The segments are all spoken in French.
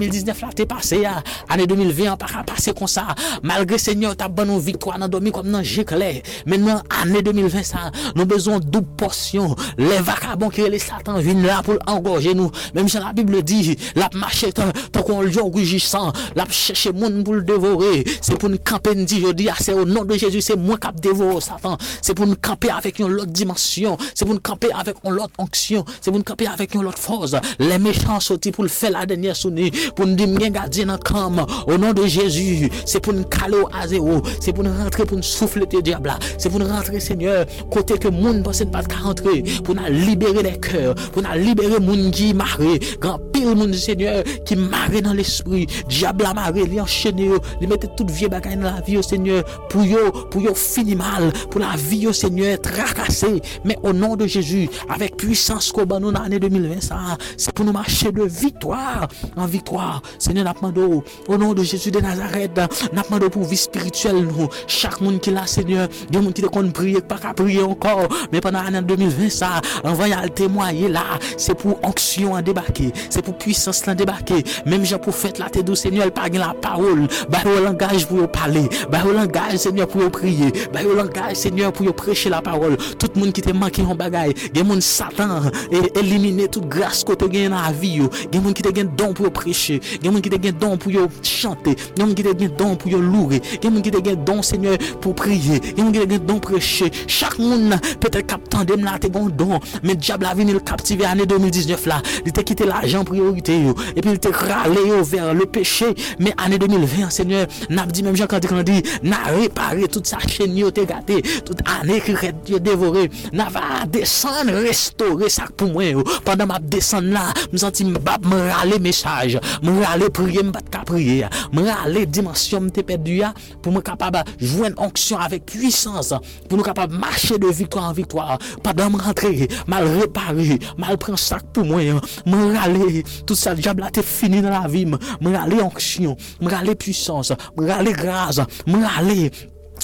2019 là t'es passé, année 2020 pas passer comme ça. Malgré Seigneur t'as bonne victoire dans dormi comme dans Jéclé. Maintenant année 2020 ça, nous besoin double portion. Les vagabonds qui les Satan viennent là pour engorger nous. Même si la Bible dit, la marcher tant qu'on lion rugissant, la chercher monde pour le dévorer. C'est pour nous camper dit je dis c'est au nom de Jésus, c'est moi qui dévore Satan. C'est pour nous camper avec une autre dimension, c'est pour nous camper avec une autre onction, c'est pour nous camper avec une autre force. Les méchants sortis pour le faire la dernière sonnerie, pour nous dire gardien dans cam au nom de Jésus. C'est pour nous caler à zéro, c'est pour nous rentrer pour nous souffler tes diables. C'est pour nous rentrer Seigneur côté que monde pense pas de rentrer, pour nous libérer les cœurs, pour nous libérer monde qui marre, grand pile monde Seigneur qui marre dans l'esprit, diable a marre, il enchaîner, il mettait toute vieille bagaille dans la vie au Seigneur pour yo finir mal, pour la vie au Seigneur tracassé. Mais au nom de Jésus, avec puissance qu'on nous dans l'année 2020 ça, c'est pour nous marcher de victoire en victoire. Seigneur n'a demandé au nom de Jésus de Nazareth, n'a demandé pour vie spirituelle nous, chaque monde qui là Seigneur, des monde qui te connaît prier pas qu'à prier encore, mais pendant l'année 2020 ça, envoyer à témoigner là, c'est pour onction à débarquer, c'est pour puissance à débarquer. Même Jean prophète là te dit Seigneur pas la parole, bah au langage pour parler, bah au langage Seigneur pour prier, bah au langage Seigneur pour prêcher la parole. Tout le monde qui te manqué en bagaille, des monde Satan et éliminer toute grâce que tu gagne dans la vie, des monde qui te gagne don pour prêcher, des monde qui te gagne don pour chanter, des monde qui te gagne don pour louer, des monde qui te gagne don Seigneur pour prier, des monde qui te gagne don prêcher. Chaque monde peut-être captant dem là te gagne don, mais diable a venu le captiver année 2019 là, il t'a quitté l'argent priorité et puis il t'a râlé vers le péché. Mais année 2020 Seigneur n'a dit même Jean quand dit n'a réparé toute sa chaîne yo te gâté, toute année qui reste dévoré, n'a va descendre restaurer ça pour moi. Pendant ma descendre là, me senti me râler message, me râler prier, me pas prier, me râler dimension me te perdu pour me capable joindre onction avec puissance, pour nous capable marcher de victoire en victoire. Pendant me rentrer, mal réparer, mal prendre sac pour moi, me râler tout ça diable a te fini dans la vie, me râler onction, me râler puissance, me râler grâce, me râler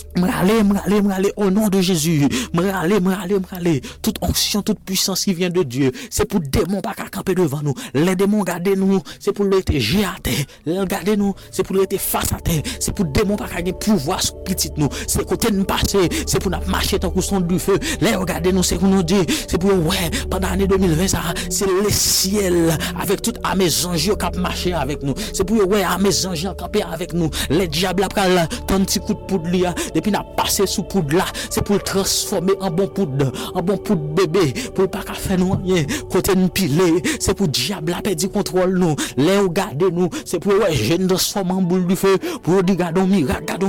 au nom de Jésus. Me râler. Toute onction, toute puissance qui vient de Dieu, c'est pour démons pas camper devant nous. Les démons garder nous, c'est pour les jeter à terre. Les garder nous, c'est pour les face à terre. C'est pour démons pas gagner pouvoir sur petit nous. C'est côté nous passer, c'est pour nous marcher tant qu'on son du feu. Les regarder nous, c'est pour nous dire, c'est pour ouais, pendant l'année 2020 ça, c'est le ciel avec tout à mes anges qui marcher avec nous. C'est pour ouais, à mes anges camper avec nous. Les diables après tant petit coup de poudre là. Depuis n'a passé sous poudre là, c'est pour le transformer en bon poudre bébé, pour pas faire nous rien, côté nous piler, c'est pour diable la perdre contrôle nous, les regarder nous, c'est pour ouais, jeune transformer en boule du feu, pour dire gardons miracle,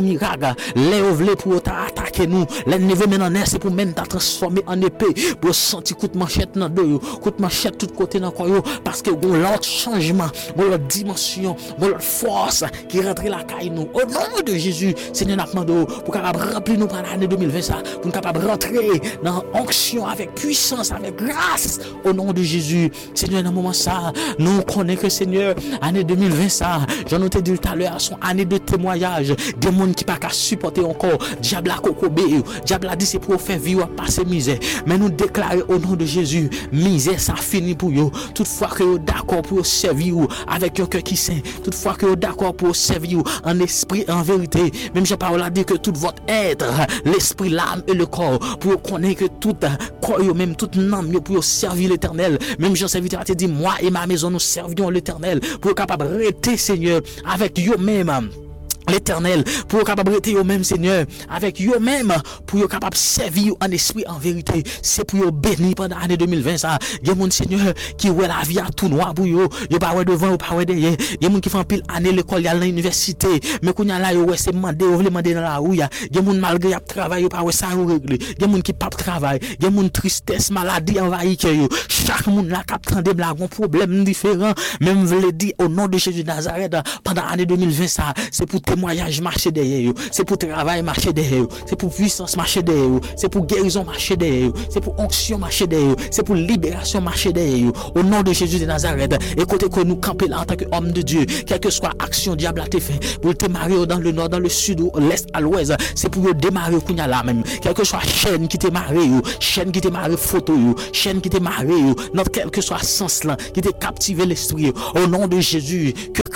les ovler pour attaquer nous, les neveux maintenant c'est pour même ta transformer en épée, pour sentir coup de manchette dans deux, coup de manchette tout côté dans quoi parce que bon l'autre changement, bon l'autre dimension, bon l'autre force qui rentre la caille nous. Au nom de Jésus, Seigneur n'a demandé pour capable remplir nous par l'année 2020 ça, pour nous capable rentrer dans onction avec puissance, avec grâce au nom de Jésus. Seigneur, dans le moment ça, nous connaissons que Seigneur, année 2020 ça, j'en ai dit tout à l'heure, son année de témoignage, des monde qui pas qu'à supporter encore, diable a kokobé, diable a dit c'est pour faire vivre passer misère, mais nous déclarer au nom de Jésus, misère ça fini pour eux, toutefois que vous d'accord pour servir avec un cœur qui saint, toutefois que vous d'accord pour servir en esprit, en vérité, même j'ai parole a dit que tout votre être, l'esprit, l'âme et le corps, pour connaître que tout corps, même toute âme, pour servir l'éternel. Même Jean serviteur a dit, moi et ma maison, nous servirons l'éternel, pour capable rester, Seigneur, avec eux-mêmes. L'éternel, pour capable rester au même Seigneur, avec eux-mêmes, pour capable servir en esprit, en vérité, c'est pour eux bénir pendant l'année 2020 ça. Il y a mon Seigneur qui voit la vie à tout noir pour eux, il pas ouais devant ou pas ouais derrière. Il y a mon qui fait pile année l'école, il y a l'université, mais quand il y a là ouais c'est mandé, on veut demander dans la rue, il y a mon malgré y travail pas ouais ça régler. Il y a mon qui pas travail, il y a mon tristesse, maladie envahit yo. Chaque monde là cap tande blague, un problème différent, même veut dire au nom de Jésus de Nazareth pendant l'année 2020 ça, c'est pour témoignage marcher derrière, c'est pour travail marcher derrière, c'est pour puissance marcher derrière, c'est pour guérison marcher derrière, c'est pour onction marcher derrière, c'est pour libération marcher derrière. Au nom de Jésus de Nazareth, écoutez que nous camper là en tant qu'homme de Dieu, quelle que soit action diable a te fait, pour te marier dans le nord, dans le sud, ou l'est, à l'ouest, c'est pour démarrer qu'on y a là même. Quelle que soit chaîne qui te marre, chaîne qui te marre photo, chaîne qui te marre, notre quel que soit sens là, qui te captive l'esprit. Au nom de Jésus, que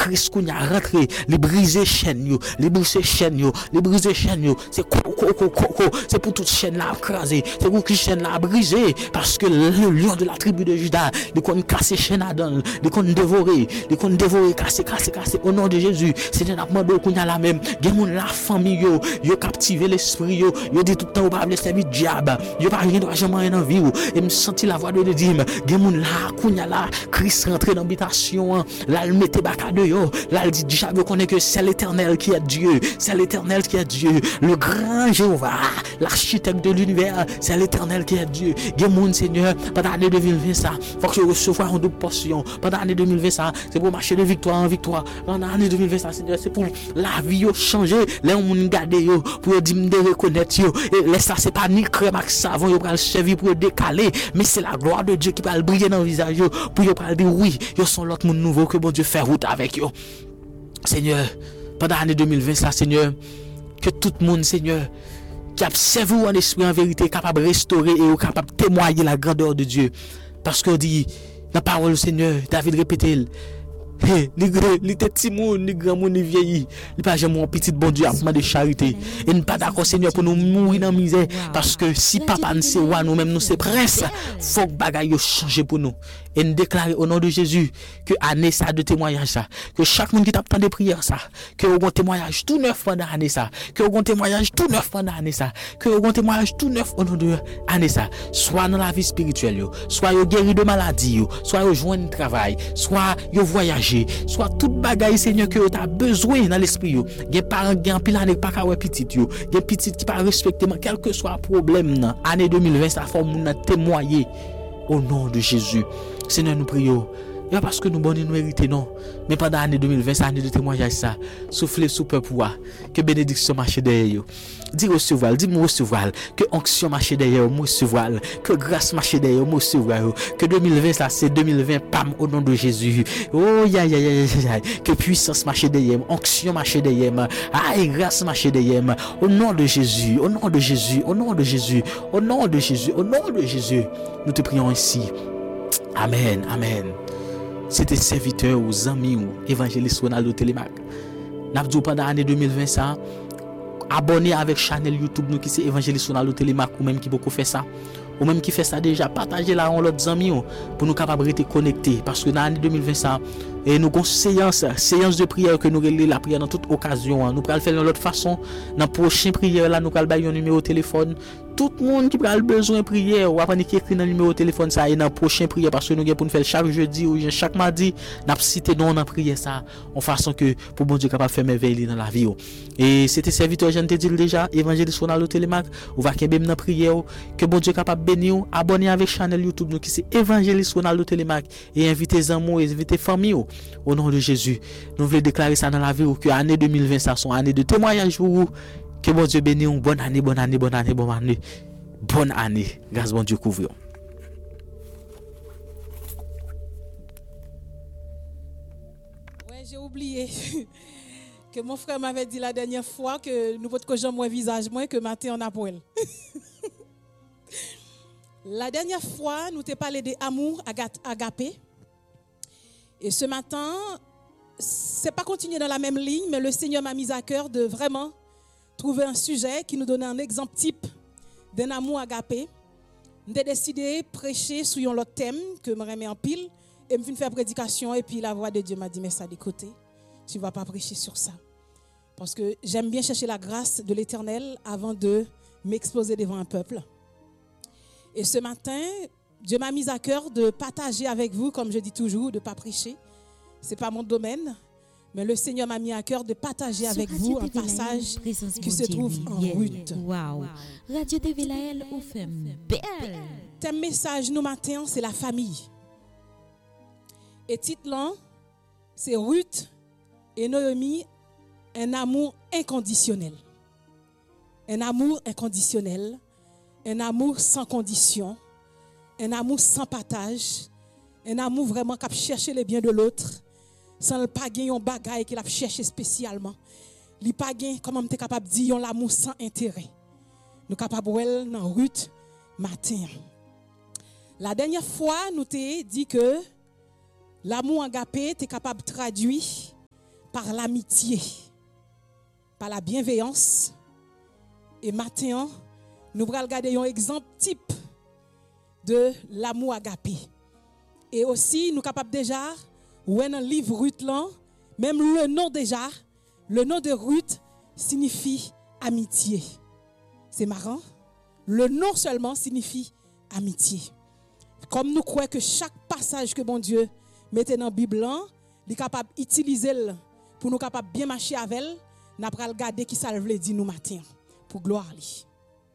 Christ qu'on a rentré, les briser chaîne yo, les briser chaîne yo, les briser chaîne yo. C'est pour toute chaîne là craser, c'est pour toute chaîne là briser parce que le lion de la tribu de Juda, il qu'on casser chaîne à donne, il qu'on dévorer, casser au nom de Jésus. C'est un demande qu'on a la même, gen moun la famille yo captiver l'esprit yo dit tout le temps ou pas servir diable, yo pas rien droit jamais dans vie et me sentir la voix de Dieu, gen moun là qu'on a là Christ rentré dans l'habitation, là il mettait baka de yo, là il dit diable connaît que c'est l'Éternel qui est Dieu, c'est l'Éternel qui est Dieu, le grand Jéhovah, l'architecte de l'univers, c'est l'Éternel qui est Dieu. Gen moun Seigneur, pendant l'année 2020 ça, faut que je recevoir une double portion. Pendant l'année 2020 ça, c'est pour marcher de victoire en victoire. Pendant l'année 2020 ça, Seigneur, c'est pour la vie yo changer, les moun garder yo pour dire me reconnaître yo. Et laisse ça, c'est pas ni crème avec savon yo pral servir pour décaler, mais c'est la gloire de Dieu qui va briller dans le visage yo pour yo pral dire oui, yo sont l'autre monde nouveau que bon Dieu fait route avec yo. Seigneur, pendant l'année 2020 ça, Seigneur, que tout le monde, Seigneur, qui observe en esprit en vérité, capable de restaurer et capable de témoigner la grandeur de Dieu. Parce qu'on dit, dans la parole du Seigneur, David répétait, il était petit monde, il grand monde, il vieilli. Il pas jamais mon petit bon Dieu à de charité. Et nous pas d'accord, Seigneur, pour nous mourir dans la misère. Parce que si papa ne sait roi, nous-mêmes, nous c'est prince, faut que bagaille change pour nous. Et nous déclarer au nom de Jésus que année ça de témoignage ça, que chaque monde qui t'attend de prière ça, que au témoignage tout neuf pendant année ça, que au témoignage tout neuf pendant année ça, que au témoignage tout neuf au nom de année ça, soit dans la vie spirituelle yo, soit yo guéri de maladie yo, soit yo joindre travail, soit yo voyager, soit toute bagaille Seigneur que tu as besoin dans l'esprit yo. Gen parents gen pile année pas ka wè petit yo, gen petit qui pas respecter quel que soit problème nan, année 2020 ça faut moun témoigner au nom de Jésus. Seigneur, nous prions. Et pas parce que nous bonnes nous méritons, non. Mais pendant l'année 2020, cette année de témoignage, ça, soufflez sous peuple, que bénédiction marche derrière. Dis recevoir, dis-moi recevoir, que onction marche derrière, moi recevoir, que grâce marche derrière, moi recevoir. Que 2020, ça, c'est 2020, pam, au nom de Jésus. Oh, que puissance marche derrière, onction marche derrière, et grâce marche derrière, au nom de Jésus, au nom de Jésus, au nom de Jésus, au nom de Jésus, au nom de Jésus. Nous te prions ici. Amen, amen. C'était serviteur aux amis ou évangéliste Ronaldo Télémac. N'a dit pendant l'année 2020 ça, abonné avec channel YouTube nous qui c'est évangéliste Ronaldo Télémac ou même qui beaucoup fait ça. Ou même qui fait ça déjà, partagez là en l'autre amis pour nous capables de rester connectés parce que dans l'année 2020 ça et nous avons séance de prière que nous relève la prière dans toute occasion. Nous allons faire de l'autre façon. Dans la prochaine prière là, nous allons bailler un numéro de téléphone. Tout le monde qui a besoin de prière, ou après qui écrit dans le numéro de téléphone ça et dans la prochaine prière parce que nous allons pour nous faire chaque jeudi ou chaque mardi, nous citer dans la prière ça en façon que pour bon Dieu capable faire merveille dans la vie. Et c'était serviteur, je te dis déjà, évangéliste Ronaldo Télémac, ou va kembe dans prière que bon Dieu capable bénir, abonner avec channel YouTube nous qui c'est évangéliste Ronaldo Télémac et inviter les amis, inviter famille. Au nom de Jésus, nous voulons déclarer ça dans la vie que l'année 2020, ça sont année de témoignage pour vous. Que bon Dieu bénisse, bonne année, bonne année, bonne année, bonne année, bonne année. Grâce bon Dieu couvre. Ouais, j'ai oublié que mon frère m'avait dit la dernière fois que nous votre que moins visage moins que matin on a pour elle. La dernière fois, nous t'ai parlé d'amour agapé. Et ce matin, c'est pas continuer dans la même ligne, mais le Seigneur m'a mis à cœur de vraiment trouver un sujet qui nous donne un exemple type d'un amour agapé. J'ai décidé de prêcher sur un autre thème que je me remets en pile et me faire prédication et puis la voix de Dieu m'a dit mais ça de côté, tu vas pas prêcher sur ça. Parce que j'aime bien chercher la grâce de l'Éternel avant de m'exposer devant un peuple. Et ce matin, Dieu m'a mis à cœur de partager avec vous, comme je dis toujours, de ne pas prêcher. Ce n'est pas mon domaine, mais le Seigneur m'a mis à cœur de partager avec vous un passage qui se trouve en Ruth. Wow. Radio TV Laël ou femme belle. Thème message nous matin, c'est la famille. Et titre là, c'est Ruth et Noémie, un amour inconditionnel. Un amour inconditionnel, un amour sans condition. Un amour sans partage, un amour vraiment qui a cherché le bien de l'autre, sans le pas gagner un bagage qu'il a cherché spécialement. Il pas gagner comment tu es capable de dire l'amour sans intérêt. Nous capable dans Ruth matin. La dernière fois nous t'ai dit que l'amour agapé tu es capable de traduire par l'amitié, par la bienveillance. Et maintenant, nous allons regarder un exemple type de l'amour agapé. Et aussi, nous sommes capables déjà, ou dans le livre Ruth, là, même le nom déjà, le nom de Ruth signifie amitié. C'est marrant. Le nom seulement signifie amitié. Comme nous croyons que chaque passage que bon Dieu mettait dans la Bible, il est capable d'utiliser pour nous capables bien marcher avec elle, nous allons regarder qui ça veut dire nous matin pour gloire à lui.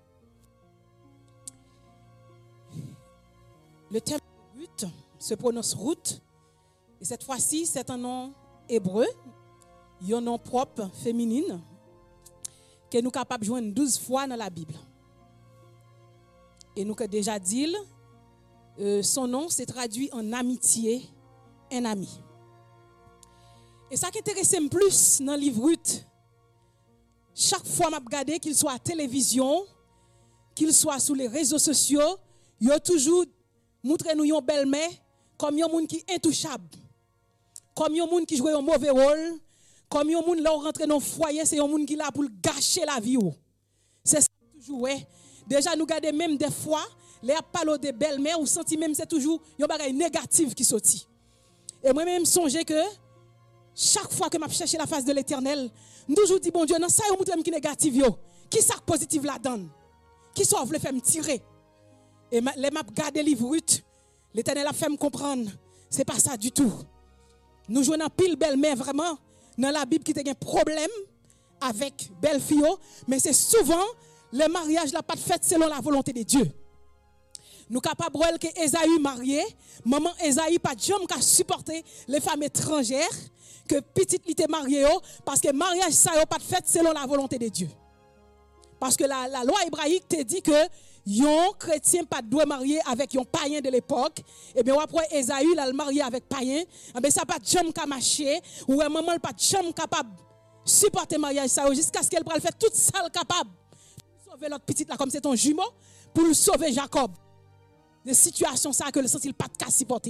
Le terme Ruth se prononce Ruth, et cette fois-ci, c'est un nom hébreu, un nom propre, féminine, que nous sommes capables de joindre 12 fois dans la Bible. Et nous avons déjà dit, son nom s'est traduit en amitié, un ami. Et ça qui intéresse plus dans le livre Ruth, chaque fois que je regarde, qu'il soit à la télévision, qu'il soit sur les réseaux sociaux, il y a toujours montré nous une belle mère comme un monde qui est intouchable, comme un monde qui joue un mauvais rôle, comme un monde là rentre dans le foyer, c'est un monde qui est là pour gâcher la vie. C'est ça toujours, ouais. Déjà, nous regardons même des fois, les parler de belle-mère, ou senti même c'est toujours un bagage négatif qui sortit. Et moi-même, songez que chaque fois que je cherche la face de l'Éternel, je toujours dis, bon Dieu, non, ça y est, qui est négatif, qui est positif là-dedans, qui sont veut faire me tirer. Et les m'a regardé le livre Ruth, l'Éternel a fait me comprendre, c'est pas ça du tout. Nous jouons dans pile belle-mère vraiment, dans la Bible qui a un problème avec belle-fille, mais c'est souvent le mariage n'a pas de fait selon la volonté de Dieu. Nous sommes capables que Esaü marié, maman Esaü pas jamais qu'à supporter les femmes étrangères que petite li était mariée parce que mariage ça n'a pas de fait selon la volonté de Dieu. Parce que la loi hébraïque te dit que un chrétien pas doit marier avec un païen de l'époque. Et bien après Esaü là le marié avec païen, et bien ça pas jamais qu'à marcher ou maman pas jamais capable supporter mariage ça jusqu'à ce qu'elle prenne faire toute ça capable sauver l'autre petite là comme c'est ton jumeau pour le sauver Jacob. Des situations ça que le sens il pas de cas supporter.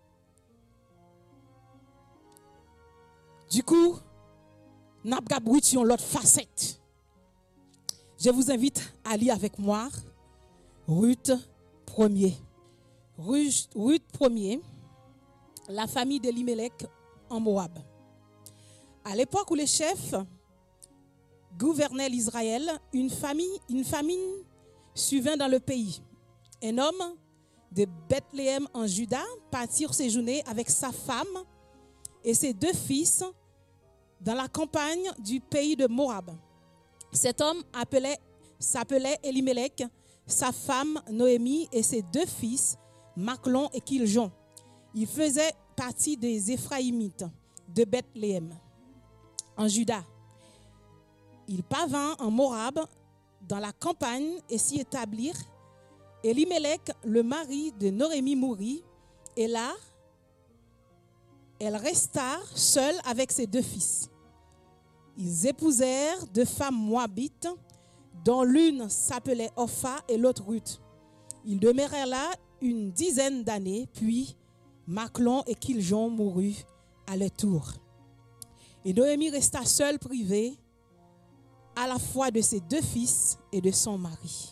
Du coup, n'a pas sur l'autre facette. Je vous invite à lire avec moi Ruth 1er. Ruth 1er, la famille d'Elimelech en Moab. À l'époque où les chefs gouvernaient l'Israël, une famine survint dans le pays. Un homme de Bethléem en Juda partit séjourner avec sa femme et ses 2 fils dans la campagne du pays de Moab. Cet homme s'appelait Elimelech, sa femme Noémie et ses 2 fils, Maclon et Kiljon. Il faisait partie des Éphraïmites de Bethléem, en Juda. Il parvint en Moab, dans la campagne, et s'y établirent. Elimelech, le mari de Noémie, mourut, et là, elle resta seule avec ses 2 fils. Ils épousèrent 2 femmes moabites, dont l'une s'appelait Opha et l'autre Ruth. Ils demeurèrent là une dizaine d'années, puis Maclon et Kiljon moururent à leur tour. Et Noémie resta seule, privée à la fois de ses 2 fils et de son mari.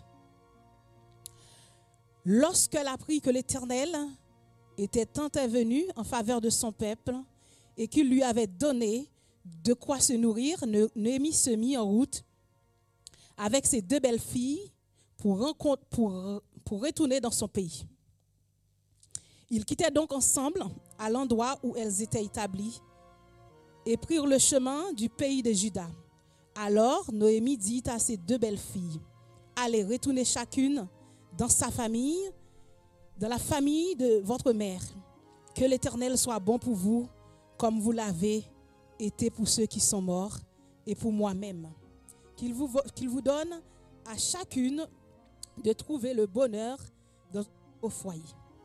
Lorsqu'elle apprit que l'Éternel était intervenu en faveur de son peuple et qu'il lui avait donné de quoi se nourrir, Noémie se mit en route avec ses 2 belles filles pour retourner dans son pays. Ils quittèrent donc ensemble à l'endroit où elles étaient établies et prirent le chemin du pays de Juda. Alors Noémie dit à ses 2 belles filles, « Allez, retournez chacune dans sa famille, dans la famille de votre mère. Que l'Éternel soit bon pour vous, comme vous l'avez été pour ceux qui sont morts et pour moi-même. Qu'il vous donne à chacune de trouver le bonheur au foyer. »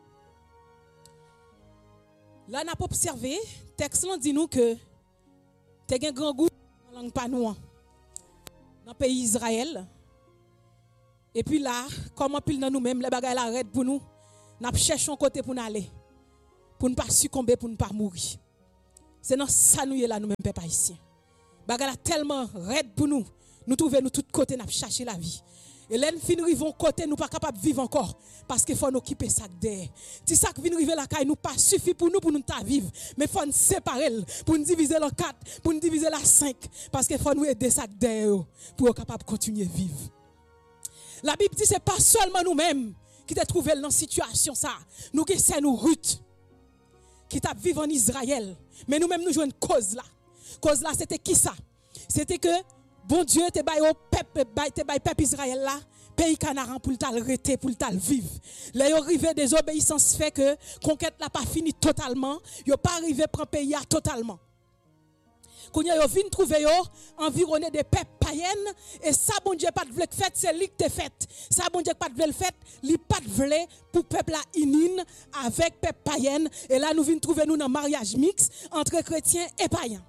Là, on a observé, le texte dit nous que tu as un grand goût dans la langue panouan, dans le pays d'Israël. Et puis là, comment pile dans nous-mêmes, les bagages arrêtent pour nous, nous cherchons un côté pour nous aller, pour ne pas succomber, pour ne pas mourir. C'est dans ça nous là nous-mêmes peuple haïtien. Bagala tellement raide pour nous. Nous trouvons nous tous côtés n'a chercher la vie. Et là nous fin rivons côté nous pas capable vivre encore parce qu'il faut nous occuper ça derrière. Si ça vient river la caille nous pas suffit pour nous ta vivre, mais faut nous séparer pour nous diviser en 4, pour nous diviser la 5 parce qu'il faut nous aider ça derrière pour être capable continuer vivre. La Bible dit c'est pas seulement nous-mêmes qui te trouvé dans situation ça. Nous qui c'est nous Ruth qui t'a vivre en Israël, mais nous-mêmes nous jouons une cause là. Cause là c'était qui ça? C'était que bon Dieu te bail au peuple Israël là, pays Canaan pour l'arrêter, pour le vivre. Là yo arrivé désobéissance fait que conquête là pas fini totalement, yo pas arrivé prendre pays totalement. Quand yo vinn trouver yo environné des peuples païennes et ça bon Dieu pas de vle fait, c'est lui qui te fait. Ça bon Dieu pas de vle fait, li pas de vle pour peuple là inine avec peuple païenne et là nous vinn trouver nous dans mariage mixte entre chrétiens et païens.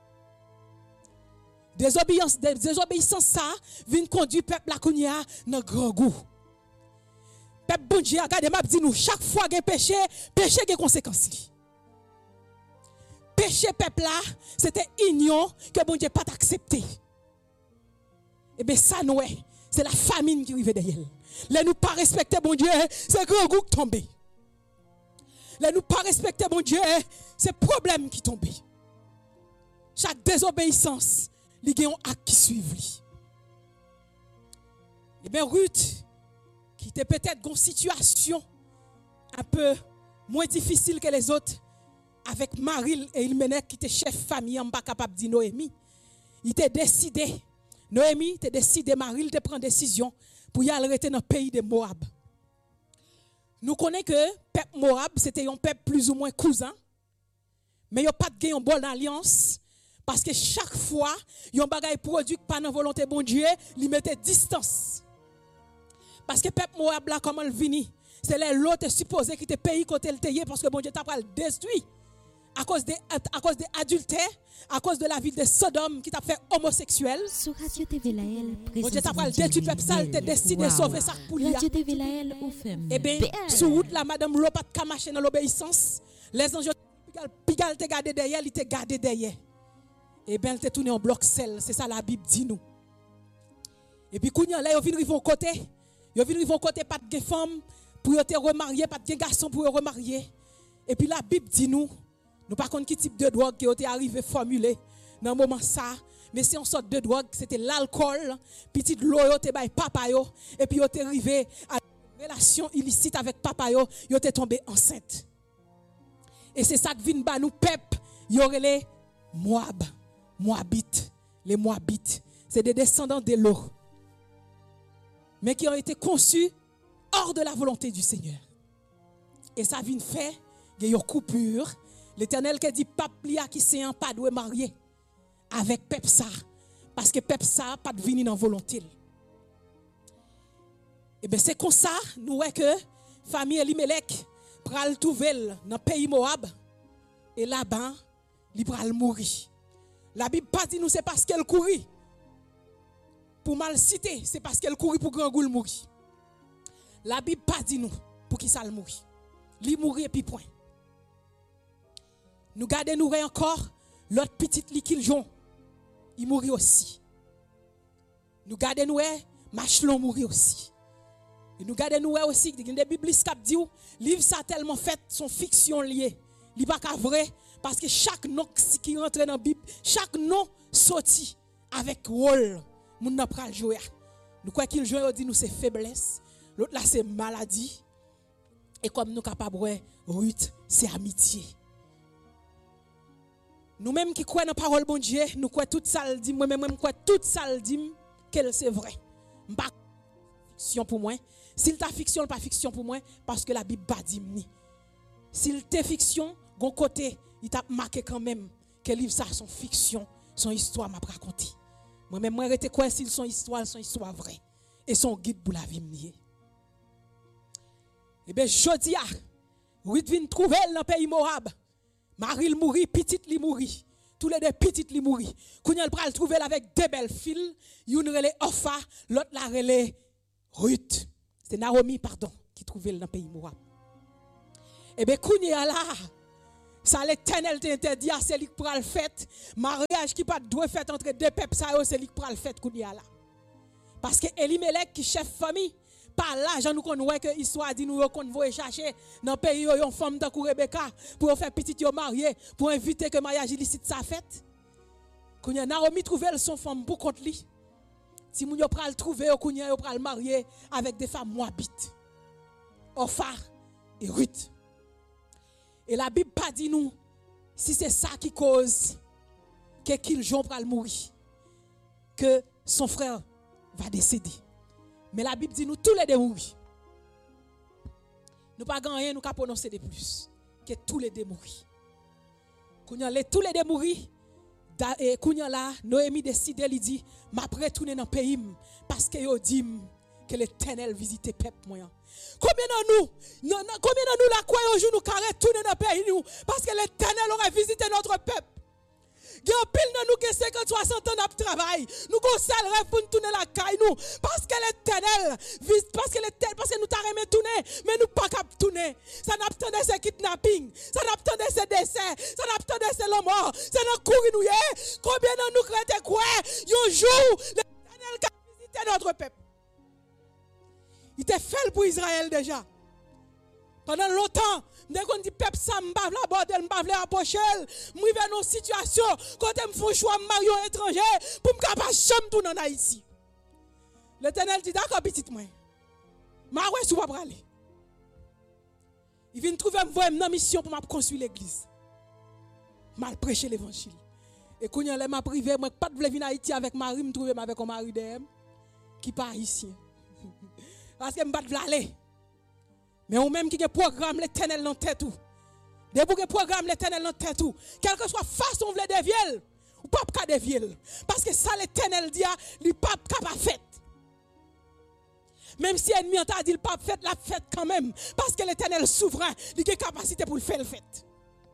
Désobéissance ça vient conduire peuple la kounya dans grand goût. Peuple bon Dieu regarde m'a dit nous chaque fois qu'il péché a conséquences li. Péché peuple là, c'était union que bon Dieu pas accepté. Et bien ça nous c'est la famine qui arrive derrière. Les nous pas respecter bon Dieu, c'est grand goût qui tombe. Les nous pas respecter bon Dieu, c'est problème qui tombe. Chaque désobéissance li gen un acte qui suivent li. Et bien Ruth qui était peut-être dans une situation un peu moins difficile que les autres avec Maril et Ilmenec qui était chef famille en pas capable de dire Noémie. Il était décidé Noémie était décidé Maril de prendre décision pour y aller rester dans le pays de Moab. Nous connaissons que peuple Moab c'était un peuple plus ou moins cousin mais il n'y a pas de bonne alliance. Parce que chaque fois, yon bagay produit pas dans volonté bon Dieu, li mette distance. Parce que peuple Moab là comment il vini, c'est l'autre supposé qui te pays côté le teye parce que bon Dieu t'a pas le détruit à cause des adultères, à cause de la ville de Sodome qui t'a fait homosexuel. Sur Radio TV Lael, bon Dieu t'a pas le détruit peuple ça, t'a décidé de sauver ça pour lui. Radio TV Lael ou femme. Eh bien, sur route la madame Lo pas de marcher dans l'obéissance, les anges pigal te garder derrière, il te garder derrière. Et bien, elle te tourné en bloc sel. C'est ça la Bible dit nous. Et puis, quand là, ils viennent arriver côté. Ils viennent arriver côté, pas de femme pour te remarier, pas de garçon pour remarier. Et puis, la Bible dit nous pas contre qui type de drogue qui est arrivé formulé dans le moment ça. Mais c'est une sorte de drogue, c'était l'alcool. Petite l'eau, te bay papa yo. Et puis, ils sont arrivé à une relation illicite avec papa yo. Ils sont tombés enceinte. Et c'est ça que vient ba nous peuple. Ils ont les Moab. Moabites, les Moabites, c'est des descendants de l'eau, mais qui ont été conçus hors de la volonté du Seigneur. Et ça vient faire une coupure. L'Éternel qui dit Paplia qui s'est pas doit marier avec Pepsa, parce que Pepsa pas de venir dans volonté. Et bien c'est comme ça nous voyons que famille Elimelech pral trouver dans le pays Moab et là-bas il pral mourir. La Bible pas dit nous c'est parce qu'elle courit pour mal citer, c'est parce qu'elle courit pour grand goût mourir. La Bible pas dit nous pour qui ça le mourir. Li mourir et puis point. Nous gardons nous encore l'autre petite li qu'il jon, il mourit aussi. Nous gardons nous Machelon mourir aussi. Et nous gardons nous aussi des Bibles qui dit livre ça tellement fait son fiction liée. Li pas vrai. Parce que chaque nom qui rentre dans la Bible, chaque nom sorti avec rôle, moun n'a pas jouer. Nous quoi qu'il joue, on dit nous c'est faiblesse, l'autre là c'est maladie. Et comme nous capables Ruth, c'est amitié. Nous même qui croyons dans la parole bon Dieu, nous croyons tout ça le dit, moi même crois tout ça le dit qu'elle c'est vrai. Pas fiction pour moi. S'il t'a fiction, pas fiction pour moi parce que la Bible pas dit ni. S'il t'est fiction, gon côté il t'a marqué quand même que livre ça son fiction, son histoire m'a raconté. Moi-même moi rete quoi s'ils son histoire vraie et son guide pour la vie lié. Et bien jodi a Ruth vient trouver dans le pays Moab. Maril mourit, petite li mourit. Tous les deux petites li mourit. Kounya pral trouver avec deux belles filles, une relé Orpha, l'autre la relé Ruth. C'est Naomi pardon qui trouvait dans le pays Moab. Et bien kounya là Ça l'Éternel t'interdit, c'est lui qui prend le fait. Mariage qui pas doit faire entre deux peuples, ça c'est lui qui prend le fait là. Parce que Elimelech qui chef famille, par là, j'en nous connais que l'histoire dit nous qu'on va chercher dans le pays une femme de Rebecca pour faire petit yo marié, pour inviter que mariage illicite ça fait. Quand Naomi trouver son femme pour contre lui. Si moun yo pral trouver yo kounya yo pral marier avec des femmes moabites. Orpha et Ruth. Et la Bible pas dit nous si c'est ça qui cause que Kiljon pral mourir, que son frère va décéder. Mais la Bible dit nous tous les deux mourir. Nous pas gagner nous ka prononcer de plus que tous les deux mourir. Kounya tous les deux mourir. Et kounya là Noémie décide lui dit m'a retourner dans pays parce que yo dit que l'Éternel visite peuple moyen. Combien de nous la quoi un jour nous carré retourner dans pays nous parce que l'Éternel aurait visité notre peuple. Il y a pile de nous qui 50 60 ans de travail. Nous conseillons rêve pour nous tourner la caille nous parce que l'Éternel parce que nous t'arrêtons tourner mais nous pas cap tourner. Ça n'attendait c'est kidnapping, ça n'attendait c'est décès, ça n'attendait c'est la mort, c'est dans courir nous. Combien de nous créons quoi un jour l'Éternel qui a visité notre peuple. Il était fait pour Israël déjà. Pendant longtemps, dès qu'on dit peuple ça m'bave la bordel m'bave les approcher, m'rive dans une situation quand me font choix marier un étranger pour me capable chambre tout en Haïti. L'Éternel dit d'accord petite moi. Ma ouais sou pas aller. Il vient trouver une mission pour m'a construire l'église. Mal prêcher l'évangile. Et quand il m'a privé moi pas de venir en Haïti avec Marie, me trouver avec un mari d'elle qui pas haïtien. Parce que m'pas de aller. Mais ou même qui a programme l'Éternel dans tête tout. Dès que programme l'Éternel dans tête tout, quelle que soit façon vle dévier, ou pas ka dévier parce que ça l'Éternel dit il pas capable fait. Même si ennemi t'a dit le pas fait la fête quand même parce que l'Éternel souverain, il a capacité pour le faire le fait.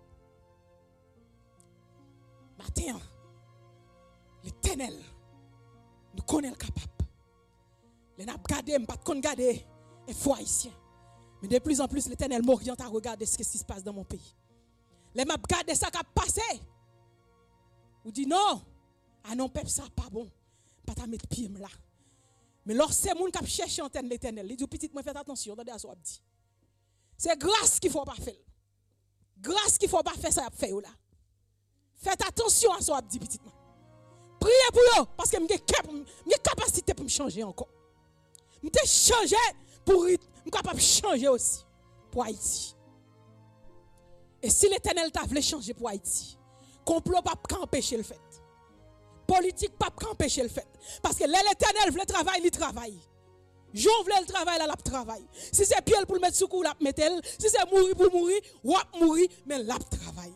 Matin l'Éternel nous connaît le capable. Les n'a gardé, pas de garder et foi haïtien. Mais de plus en plus l'Éternel m'oriente à regarder ce qui se passe dans mon pays. Les m'a gardé ça qui a passé. Ou dit non, ah non peuple ça pas bon. Pas ta mettre pied là. Mais lorsque c'est moun qui cherche antenne l'Éternel, il dit petit moi faites attention, attendez à ça dit. C'est grâce qu'il faut pas faire. Grâce qu'il faut pas faire ça faire là. Faites attention à ça dit petit moi. Priez pour eux parce que j'ai capacité pour me changer encore. Je changer pour je suis capable de changer aussi pour Haïti. Et si l'Éternel t'a voulu changer pour Haïti, complot pas empêcher le fait. Politique pas empêcher le fait. Parce que l'Éternel veut travailler, il travaille. Jean veut le travail, il travaille. Si c'est pied pour le mettre sous cou, il mettre. Si c'est mourir pour mourir, ou mourir, mais il travaille.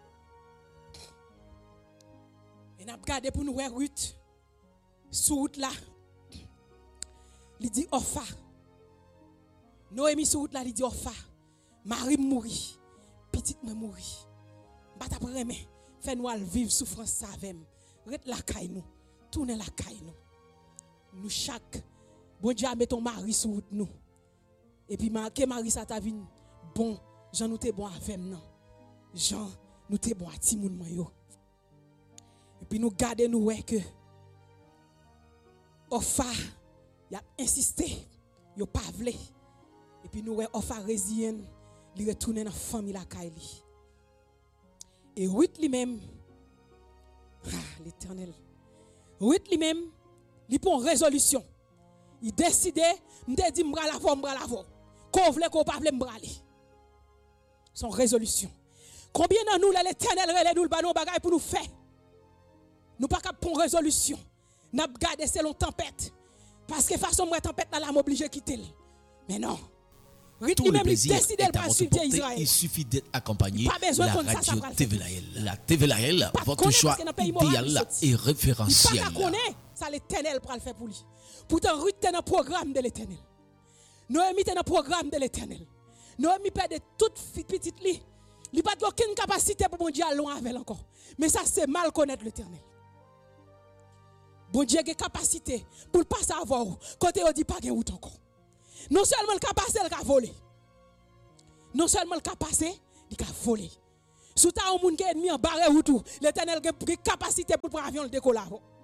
Et n'a regardé pour nous voir Ruth sous route là. Il dit Orpha. Noémie sur route là, il dit Orpha. Marie mourit. Petite me mourit. Bat après mais fais-nous vivre souffrance ça avec. Rete la caille nous. Tourne la caille nous. Nous chaque bon Dieu met ton mari sur route nous. Et puis que Marie ça t'a vinn bon, Jean nous t'es bon avec non. Jean nous t'es bon à ti moun yo. Et puis nous garder nous ouais que Orpha il a insisté, il a pas voulu. Et puis nous Orpha résilient, il retourne dans la famille la Kaili. Et Ruth lui-même, l'Éternel, Ruth lui-même, il prend une résolution. Il décide, il dit m'bra lavo. Qu'on voulait qu'on pas voulait m'braler. Son résolution. Combien de nous l'Éternel relève nous le banon bagay pour nous faire? Nous pas capable prendre résolution. N'a garder selon tempête. Parce que façon moi tempête là m'oblige quitter. Mais non. Tout le plaisir est à votre portée. Il suffit d'être accompagné de la radio TVLAL. La TVLAL, votre choix idéal et référentiel. Il pas connaître ça l'Éternel pour le faire pour lui. Pourtant Ruth est dans le programme de l'Éternel. Noémie est dans le programme de l'Éternel. Noémie perd de toute petite lit. Il n'a pas aucune capacité pour bon Dieu aller loin avec elle encore. Mais ça c'est mal connaître l'Éternel. Bon Dieu a une capacité pour ne pas savoir côté on dit pas de route encore. Non seulement le capacité il a volé. Non seulement le capacité il a volé. Sous ta un monde qui est ennemi en barre ou tout, l'Éternel a capacité pour prendre avion le décoller.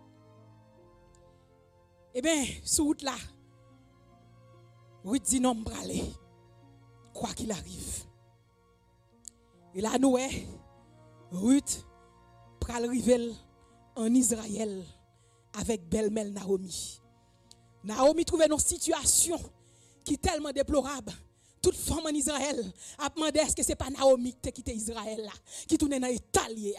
Eh bien, sous route là, Ruth dit non m'bralé. Quoi qu'il arrive. Et là nous Ruth pral rivel en Israël avec belle-mère Naomi. Naomi trouvait une situation qui est tellement déplorable. Toute femme en Israël a demandé est-ce que c'est pas Naomi qui a quitté Israël là, qui tourne dans l'Italie.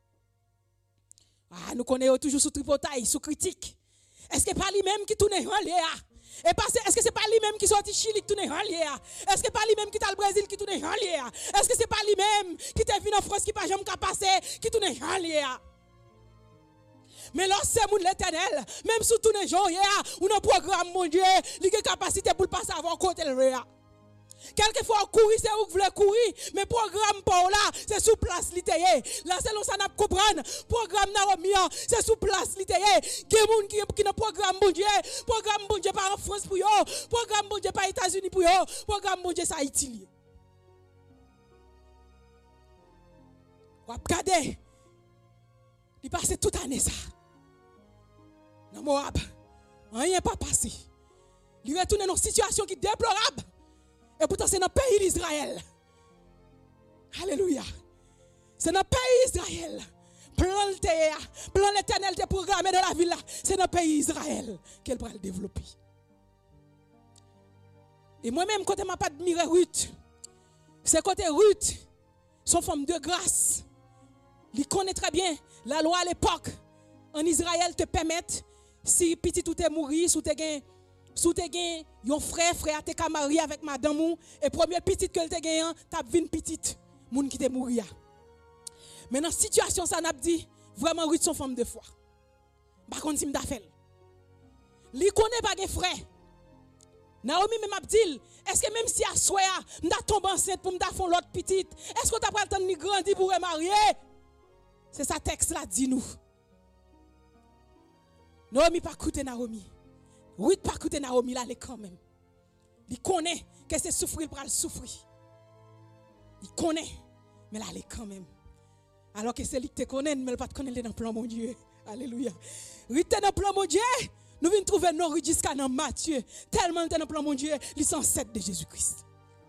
Ah, nous connaissons toujours sous tripotaille, sous critique. Est-ce que pas lui-même qui tourne en là? Et est-ce que c'est pas lui-même qui sorti Chili qui tourne en là? Est-ce que pas lui-même qui est au Brésil qui tourne en là? Est-ce que c'est pas lui-même qui est venu en France qui pas jamais passé qui tourne en là? Mais lorsque c'est l'Éternel, même sous tous les gens, ou dans le programme, mon Dieu, il a capacité pour ne pas savoir côté le réa. Quelquefois, courir, c'est où vous voulez courir, mais programme pour là, c'est sous place littéraire. Là, c'est là ça n'a pas comprendre. Programme Naomi, c'est sous place littéraire. Il y a des gens qui ont programme mon Dieu, programme mon Dieu par en France pour eux, programme mon Dieu par les États-Unis pour eux, programme mon Dieu ça Haïti. Regardez, il passe toute année ça. Dans Moab, rien n'est pas passé. Il retourne dans une situation qui est déplorable. Et pourtant, c'est dans le pays d'Israël. Alléluia. C'est dans le pays d'Israël. Plan l'Éternel te programmé dans la ville là. C'est dans le pays d'Israël qu'elle va le développer. Et moi-même, quand je ne m'a pas admiré Ruth, c'est côté Ruth, son femme de grâce. Il connaît très bien la loi à l'époque. En Israël te permet, si petit tout est mort, sous tes gains, yon frère te marié avec madame ou, et premier petit que te gagne, t'as vu une petite, moun qui te mourir. Mais dans situation ça n'a dit vraiment Ruth son femme de foi. Par contre si m'da fait. Li connaît pas gen frère. Naomi même a dit, est-ce que même si à soya, m'da tombe enceinte pour m'da font l'autre petite, est-ce que t'as pas le temps de grandir pour marier? C'est ça texte là dit nous. Naomi pas écouter Naomi. Ruth pas écouter Naomi là, elle est quand même. Il connaît que c'est souffrir pour le souffrir. Il connaît, mais là, elle est quand même. Alors que c'est lui qui te connaît, mais elle pas te connaître dans le plan mon Dieu. Alléluia. Ruth est dans le plan mon Dieu. Nous venons trouver nos Ruth jusqu'à dans Matthieu. Tellement dans le plan mon Dieu, les 107 de Jésus-Christ.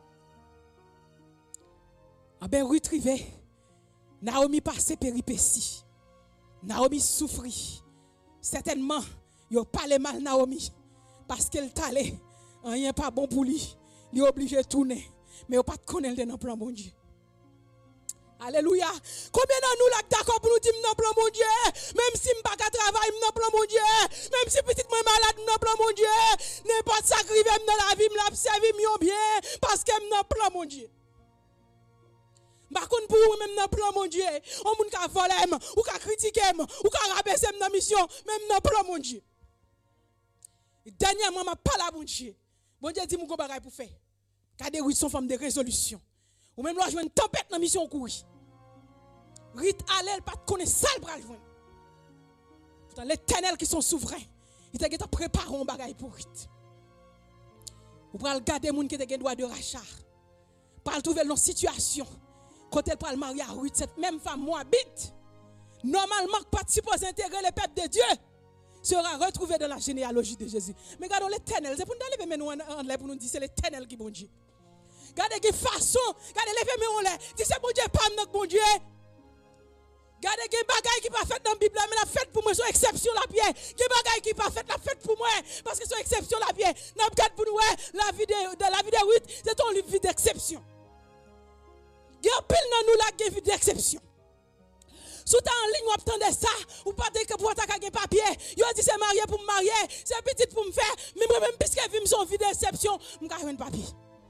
Ah ben Ruth rivé. Naomi passe péripéties. Naomi souffrit. Certainement, il a parlé mal Naomi. Parce qu'elle t'allait, rien pas bon pour lui. Il est obligé de tourner. Mais il n'a pas de connaître dans le plan mon Dieu. Alléluia. Combien de nous là d'accord pour nous dire dans le plan mon Dieu? Même si je ne pas travailler dans le plan mon Dieu. Même si petit moi malade dans le plan mon Dieu. N'importe ça qui arrive dans la vie, je l'observe bien. Parce que je dans le plan mon Dieu. Par contre, pour vous, même dans le plan mon Dieu, on peut voler, ou critiquer, ou rabaisser dans la mission, même dans le plan mon Dieu. Dernièrement, je parle à mon Dieu. Bon Dieu dit, mon bagage pour faire. Car des Ruth sont femmes de résolution. Ou même là, je veux une tempête dans la mission courir. Ruth allait pas connaître ça le bras le joindre. Pourtant, l'Éternel qui sont souverains, il t'a préparé un bagage pour Ruth. Vous pouvez regarder les gens qui ont droit de rachat. Pour le trouver dans une situation. Quand elle parle marier à Ruth, cette même femme moabite, normalement, pas supposé intégrer le peuple de Dieu, sera retrouvée dans la généalogie de Jésus. Mais regardons l'Éternel, c'est pour nous lever nous en l'air pour nous dire c'est l'Éternel qui est bon Dieu. Regardez quelle façon, regardez lever nous en l'air, dis c'est bon Dieu, pas notre bon Dieu. Regardez quel bagaille qui pas fait dans la Bible, mais la fête pour moi, c'est exception la pierre. Quel bagaille qui pas fait la fête pour moi, parce que c'est exception la pierre. N'a pas pour nous, la vie de Ruth, c'est ton vie d'exception. Il y a un pile dans nous là qui est d'exception. Si tu es en ligne, ou attendez ça, ou pas de que pour attaquer un papier, il a dit c'est marié pour me marier, c'est petit pour me faire, mais moi-même, puisque je vis son vie d'exception, je vais un papier.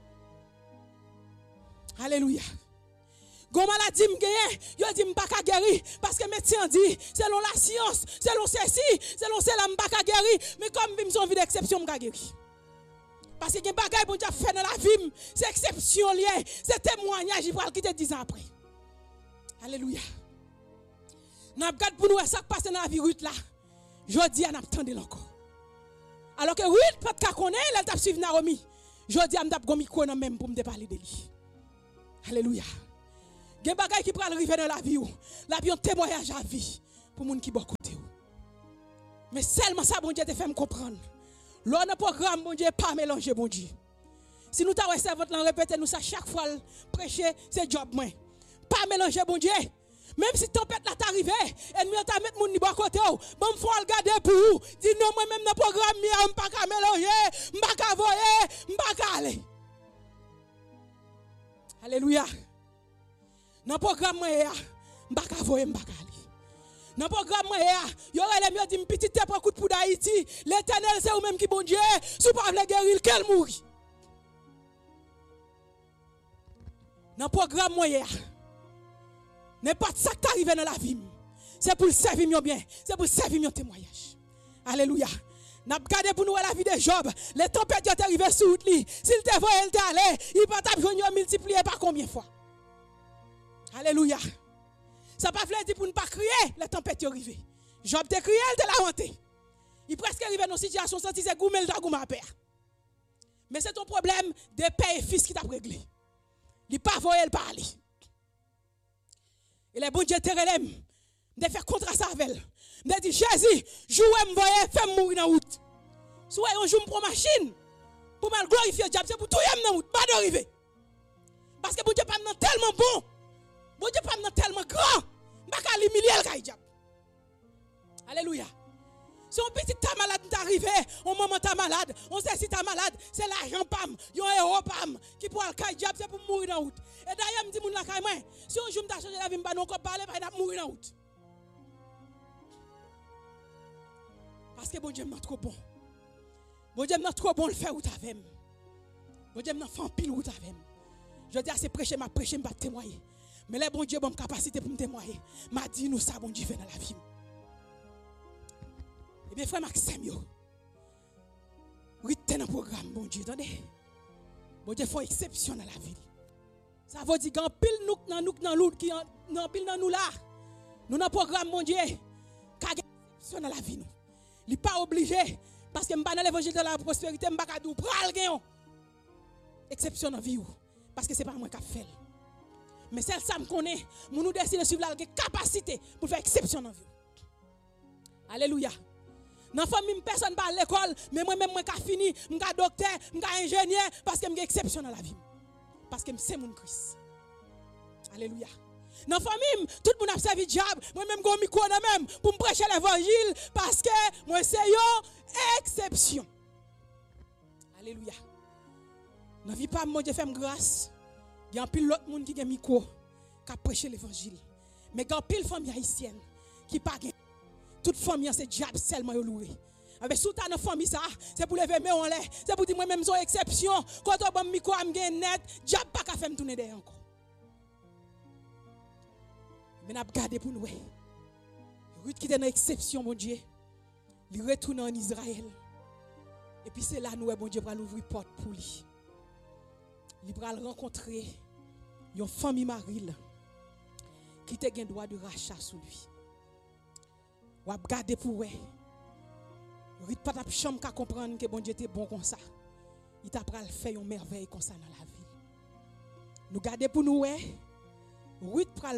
Alléluia. Gon maladie me gagne, il a dit me pas guérir parce que médecin dit selon la science, selon ceci, selon cela me pas guérir, mais comme vivre son vie d'exception me guérir. Parce que les bagages bon Dieu fait dans la vie, c'est exception liée, c'est témoignage il va le quitter 10 ans après. Alléluia. N'a regarde pour nous ça qui passe dans la vie Ruth là. Jodi on attendait encore. Alors que Ruth pas de connaître, elle t'a suivre Naomi. Jodi on t'a gon micro même pour me parler de lui. Alléluia. Gen bagay qui pral arriver dans la vie ou. La vie un témoignage à vie pour moun qui bon côté ou. Mais seulement ça bon Dieu te fait me comprendre. L'on a programme bon Dieu pas mélanger bon Dieu. Si nous t'avons servant l'en répéter nous ça chaque fois prêcher c'est job moi. Pas mélanger bon Dieu. Même si tempête là t'arrivé, ennemi t'a mettre moun ni bon côté ou, bon faut regarder pour vous. Dis non moi même dans programme mi pas ka mélanger, m'pa ka voyer, m'pa ka aller. Alléluia. Dans programme moi m'pa ka voyer, m'pa ka aller. Dans programme moi y aurait les mieux dit petit te prend coup de poudre d'Haïti, l'Éternel c'est ou même qui bon Dieu, sous pas vle guérir qu'elle mourit. Dans programme moi n'importe ça qui t'arrive dans la vie, c'est pour servir mieux bien, c'est pour servir mieux témoignage. Alléluia. N'a regardé pour nous la vie de Job, les tempêtes qui sont arrivées sur lui, s'il te voit, il t'est allé, il va t'avoir multiplié par combien de fois. Alléluia. Ça pas veut dire pour ne pas crier, les tempêtes sont arrivées. Job te crié, il te l'a hanté. Il presque arrivé dans une situation sans c'est goumel ta gouma père. Mais c'est ton problème de père et fils qui t'a réglé. Il pas voyer le parler. Et les bon Dieu te relève de faire contre ça avec elle. De dire Jésus, jouez me voyer, fais mourir dans route. Soit on joue pour machine pour mal glorifier Dieu, c'est pour tout yam dans route, pas d'arriver. Parce que bon Dieu pas tellement bon. Bon Dieu pas tellement grand. Pas qu'à l'humilier le diable. Alléluia. Si on petit ta malade t'arrive, on moment ta malade, on sait si ta malade, c'est l'argent pam, yon héros pam qui pour le diable c'est pour mourir dans route. Et d'ailleurs me dit moun la kay moi, si on joue m'ta changer la vie m'pa non ko parler pas mourir dans route. Parce que bon Dieu m'a trop bon. Bon Dieu m'a trop bon le faire route avec. Bon Dieu m'a fait pile route avec. Je dis c'est prêcher m'a témoigner. Mais les bon Dieu bonne capacité pour me témoigner. M'a dit nous ça bon Dieu fait dans la vie. Eh bien, frère Maxime, rete dans le programme, bon Dieu, attendez. Bon Dieu, il faut exception dans la vie. Ça veut dire qu'en pile nous dans l'autre, qui en pile dans nous là, nous dans le programme, bon Dieu, qu'il y a exception dans la vie. Il n'est pas obligé, parce que je ne suis pas dans l'évangile de la prospérité, je ne suis pas dans le exception dans la vie, parce que ce n'est pas moi qui ai fait. Mais celle ça me connaît, nous décidons de suivre la capacité pour faire exception dans la vie. Alléluia. Dans la famille, personne pas à l'école, mais moi-même, je suis fini, je suis docteur, je suis ingénieur, parce que je suis exception dans la vie. Parce que c'est mon Christ. Alléluia. Dans la famille, tout le monde a servi diable, moi-même, je suis micro même pour me prêcher l'évangile, parce que moi, c'est une exception. Alléluia. Dans la vie, pas moi, Dieu fait grâce. Il y a un pile l'autre monde qui a micro, qui a prêché l'évangile. Mais il y a un pile famille haïtienne qui n'a pas gagné. Toute famille, c'est diable seulement loué. Avec sous ta famille, ça, c'est pour lever mes en l'air. C'est pour dire moi-même, son exception. Quand on a micro, je suis net, diable pas qu'à faire me tourner derrière encore. Mais nous regardons pour nous. Ruth qui était dans l'exception, mon Dieu. Il retourne en Israël. Et puis c'est là, nous, bon Dieu, va l'ouvrir porte pour lui. Il va rencontrer une famille Marie qui a un droit de rachat sur lui. Ou à garder pour eux. Il pas ta chambre qu'à comprendre que bon Dieu était bon comme ça. Il t'a pral fait une merveille comme ça dans la vie. Nous garder pour nous Ruth pral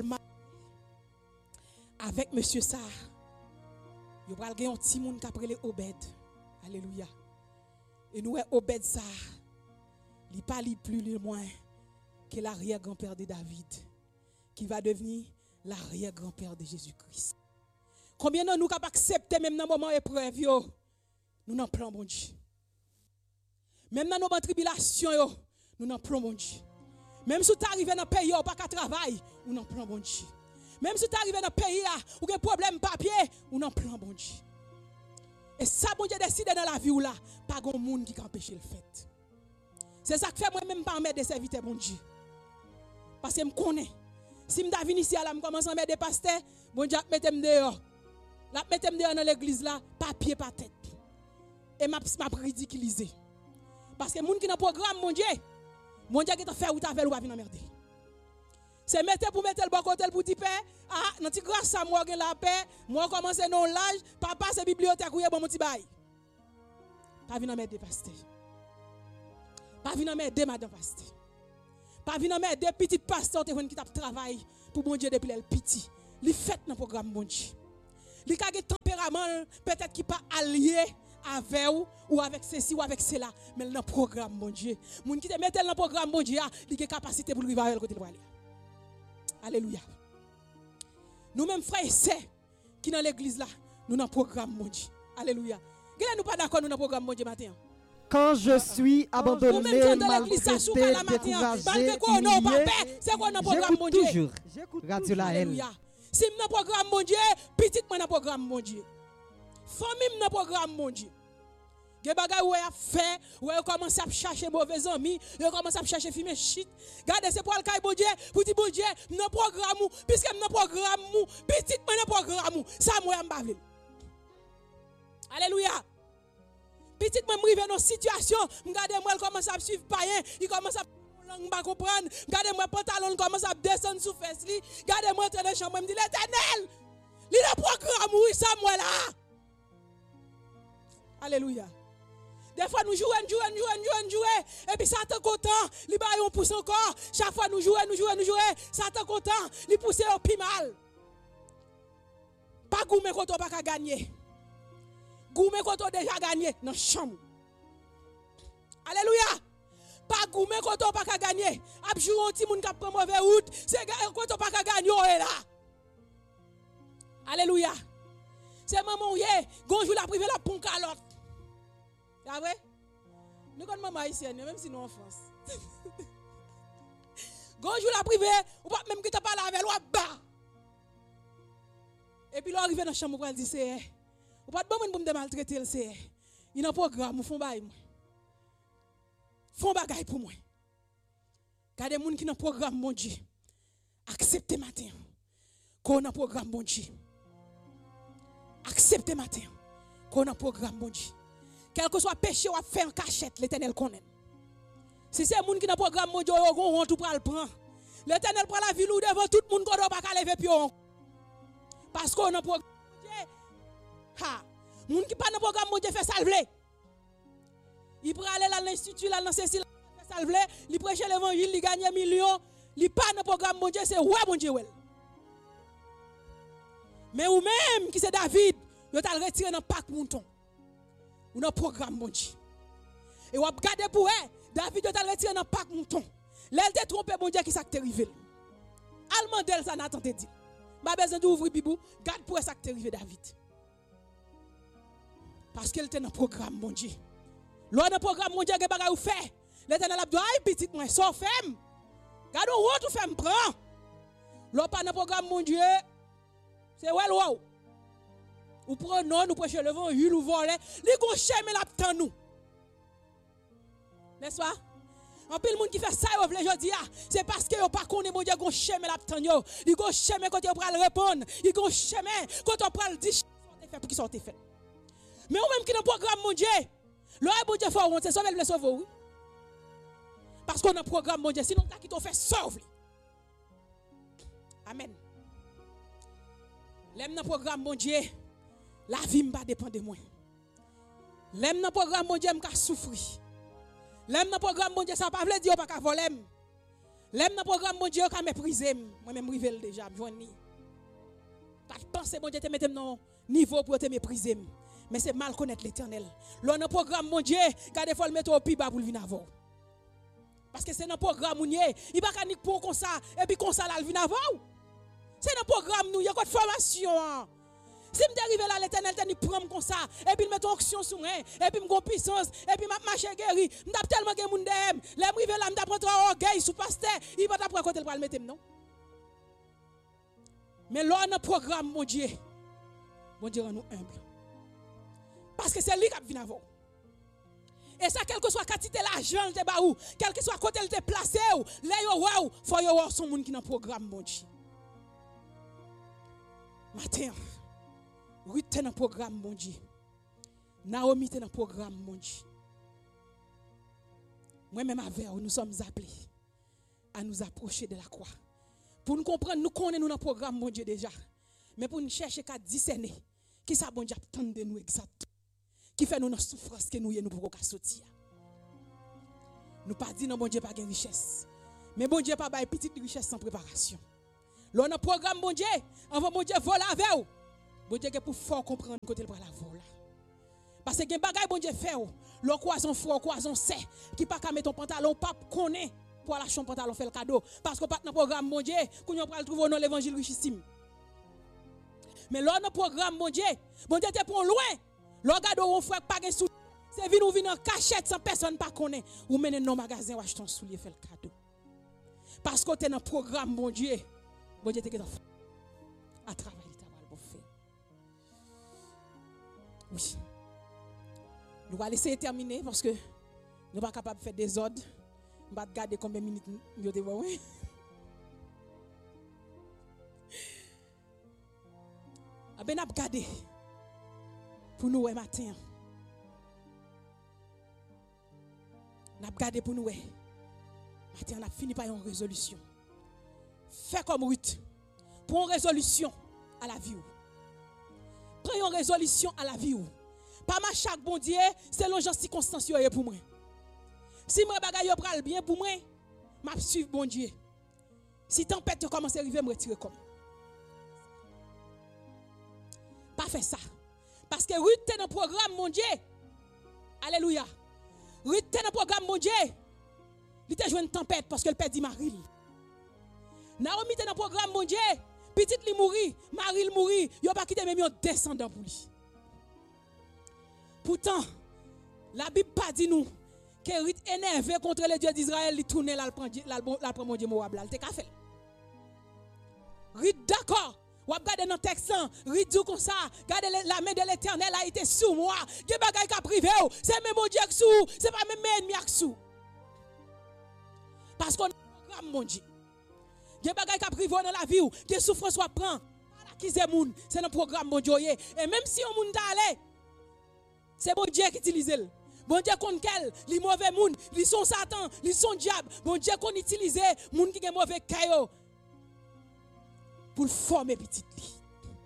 avec monsieur Sarr. Il pral gagner un petit monde qui appelé Obed. Alléluia. Et nous Obed Sarr. Il pas plus ni moins que l'arrière-grand-père de David qui va devenir l'arrière-grand-père de Jésus-Christ. Combien de nous capables d'accepter même dans le moment épreuve, nous n'en prenons bon Dieu. Même dans nos tribulations, nous n'en prenons bon Dieu. Même si tu arrives dans le pays, pas qu'à travail, nous n'en prenons bon Dieu. Même si tu arrives dans le pays, ou un problème papier, nous n'en prenons bon Dieu. Et ça, bon Dieu décide dans la vie ou là, pas grand monde qui empêche le fait. C'est ça que fait moi-même pas m'aider serviteur bon Dieu. Parce que je me connais. Si je viens ici, je commence à mettre des pasteurs, bon Dieu, mettez-moi dehors. La mettez-moi dehors dans l'église là, pas pied, pas tête. Et m'a ridiculisé. Parce que les gens qui dans le programme, mon Dieu qui t'a fait ou t'a fait ou pas venir merder. C'est mettre pour mettre le bon côté pour dire ah, non ti grâce à moi la paix, moi commencer non l'âge, papa c'est bibliothèque ou bon mon petit bail. Pas venir merder pasteur. Pas venir m'aider madame pasteur. Pas venir mettre des petits pasteurs qui t'a travaillé pour bon Dieu depuis le petit. Li fait dans programme bon Dieu. Li ka gen tempérament peut-être qui pas allié avec ou avec ceci ou avec cela, mais dans programme bon Dieu. Moun qui te mette dans programme bon Dieu, li gen capacité pour arriver à côté de aller. Alléluia. Nous même frères et sœurs qui dans l'église là, nous dans programme bon Dieu. Alléluia. Nous pas d'accord nous dans programme bon Dieu matin. Quand je suis abandonné, maltraité, découragé, humilié, j'écoute toujours Radio Laël. Si je dans programme mon Dieu, petit moi dans programme mon Dieu. Famille dans programme mon Dieu. Des bagages où a fait, où a commencé à chercher mauvais amis, où a commencé à chercher filmer shit. Regardez c'est pour le caille bon Dieu, pour dire bon Dieu, dans programme puisque dans programme petit moi dans programme, ça moi en bavle. Alléluia. Petit moi m'rive dans situation, regardez moi commence à suivre païen, il commence à langue pas comprendre. Regardez-moi pantalon commence à descendre sous fesse li. Regardez-moi entrer dans la chambre, me dit l'Éternel. Il a programme oui ça moi là. Alléluia. Des fois nous jouons et puis Satan content, il ba on pousse encore. Chaque fois nous jouons, Satan content, il pousse au pi mal. Pas goumé quand on pas gagner. Goumé quand on déjà gagné dans chambre. Alléluia. Pas goumé quand on pas gagner. Ap jouer un petit monde qui prend mauvais route, c'est quand on pas gagner là. Alléluia. C'est maman ou gonjou la privé la pon calotte. C'est vrai? Nous connaissons maman haïtienne même si nous en France. Gonjou la privé, ou pas même qui t'a pas lavé ou bas. Et puis là arrive dans la chambre pour dire c'est ou pas de bon monde pour me maltraiter c'est. Il a un programme, font bail. Font bagaille pour moi. Car des gens qui ont programme mon Dieu. Acceptez matin. Qu'on a programme mon Dieu. Acceptez matin. Qu'on a programme mon Dieu. Quel que soit péché ou faire en cachette, l'Éternel connaît. Si c'est gens qui ont programme mon Dieu, on va tout le prendre. L'Éternel prend la ville ou devant tout le monde qu'on ne peut pas lever pion. Parce qu'on a programme mon Dieu. Ha! Les gens qui pas dans programme mon Dieu fait salver. Il peut aller dans l'institut, là, dans Cécile, il prêche l'évangile, il gagne millions, il pas dans le programme mon Dieu, c'est ouais mon Dieu. Mais ou même qui c'est David, il t'a retiré dans le pack mouton. Ou dans le programme mon Dieu. Et vous regardez pour elle, David t'a retiré dans le pack mouton. L'elle t'a trompé mon Dieu qui s'est arrivé. Allemandel ça n'a pas dit. Pas besoin d'ouvrir Bibou, garde pour ça qui est arrivé David. Parce qu'elle était dans le programme mon Dieu. L'on a programme mon Dieu que bagay ou fait. L'Éternel a dit ay petite moi so femme. Gade ou tout femme prend. L'on pas dans programme mon Dieu. C'est well wow. Ou prenons nous prêcher le l'évangile ou voler, li gon cheme la tan nous. N'est-ce pas? En pile monde qui fait ça yo vle jodi a, c'est parce que yo pas connaît mon Dieu gon cheme la tan yo. Li gon cheme quand yo pral répondre, li gon cheme quand on pral dire fait pour qui sont fait. Mais ou même qui dans programme mon Dieu le bon Dieu faut c'est sauver le sauver oui. Parce qu'on a un programme mon Dieu sinon t'as qui t'ont fait sauver. Amen. L'aime dans programme mon Dieu la vie m'pa dépend de moi. L'aime dans programme mon Dieu m'ka souffrir. L'aime dans programme mon Dieu ça pas veut dire pas ka voler. L'aime dans programme mon Dieu ka mépriser moi même rivel déjà joindre. Pas penser mon Dieu te mettre dans niveau pour te mépriser. Mais c'est mal connaître l'Éternel. L'on a un programme mon Dieu, quand des fois le mettre au plus bas pour venir avant. Parce que c'est un programme où il va pas pour comme ça et puis comme ça là il vient avant. C'est un programme nous, il y a quoi de formation. Si me arrivé là l'Éternel t'a dit prendre comme ça et puis me mettre onction sur moi et puis me gon puissance et puis m'a marcher guéri, m't'a tellement que moun dem, les arrivé là m't'a prendre orgueil sous pasteur, il va t'apprendre côté le mettre non. Mais l'on a un programme mon Dieu. Bon Dieu rend nous humble. Parce que c'est lui qui vient avant. Et ça, quel que soit quantité l'argent te ba ou, quel que soit côté te placé ou, là yo wow, faut yo voir son monde qui dans programme mon Dieu. Matin, Ruth est dans programme mon Dieu. Naomi est dans programme mon Dieu. Moi-même avec nous sommes appelés à nous approcher de la croix. Pour nous comprendre, nous connaissons nous dans programme mon Dieu déjà. Mais pour nous chercher qu'à discerner qui ça bon Dieu attend de nous exactement. Qui fait nous dans souffrance que nous pour sortir. Nous pas dit non bon Dieu pas de richesse. Mais bon Dieu pas bail petite richesse sans préparation. L'on a programme bon Dieu, avant bon Dieu voler avec vous. Bon Dieu pour fort comprendre côté le la voler. Parce que gen bagay bon Dieu fait ou, le croison froid, croison sec, qui pas ka mettre ton pantalon pas connaît pour lâcher ton pantalon faire le cadeau parce que pas dans programme bon Dieu, qu'on on pral trouver dans l'évangile richissime. Mais là dans programme bon Dieu te prend loin. L'on garde on frère pas gen sou. C'est vinn ou vinn en cachette sans personne pas connaît ou mener dans magasin ou acheter ton soulier faire le cadeau. Parce que tu es dans programme bon Dieu te get à travailler ta pour faire. Oui. Nous allons laisser terminer parce que nous ne sommes pas capables de faire des ordres. Nous allons regarder combien de minutes nous devons. Nous allons regarder pour nous matin. Nous allons regarder pour nous. Matin, on a fini par une résolution. Fais comme Ruth. Prends une résolution à la vie. Prends une résolution à la vie. Pas ma chaque bon Dieu, selon les circonstances pour moi. Si moi bagay yo pral bien pour moi, m'a suivre bon Dieu. Si tempête commence à arriver, me retirer comme. Pas faire ça. Parce que Ruth est dans le programme mon Dieu. Alléluia. Ruth est dans le programme mon Dieu. Il t'a joué une tempête parce qu'elle perdit Marie. Naomi est dans le programme mon Dieu. Petite li mouri, Marie mouri, yo pas quitté même un descendant pour lui. Pourtant, la Bible pas dit nous que Ruth énervé contre le Dieu d'Israël, il tourne là prend mon Dieu Moab là, il te fait. Ruth d'accord. Ou regardez dans le texte, Ruth dit comme ça, regardez la main de l'Éternel a été sous moi. Ge bagay ka privé, c'est même mon Dieu qui sous, c'est pas même ennemi qui sous. Parce qu'on programme mon Dieu. Ge bagay ka privé dans la vie ou, ge souffrance soit prend. Qui c'est moun, c'est dans programme mon Dieu. Et même si on moun d'aller, c'est bon Dieu qui utilise. Bon Dieu qu'on quel, les mauvais moun, ils sont Satan, ils sont diable. Bon Dieu qu'on utilise moun qui est mauvais caillou pour former petite li.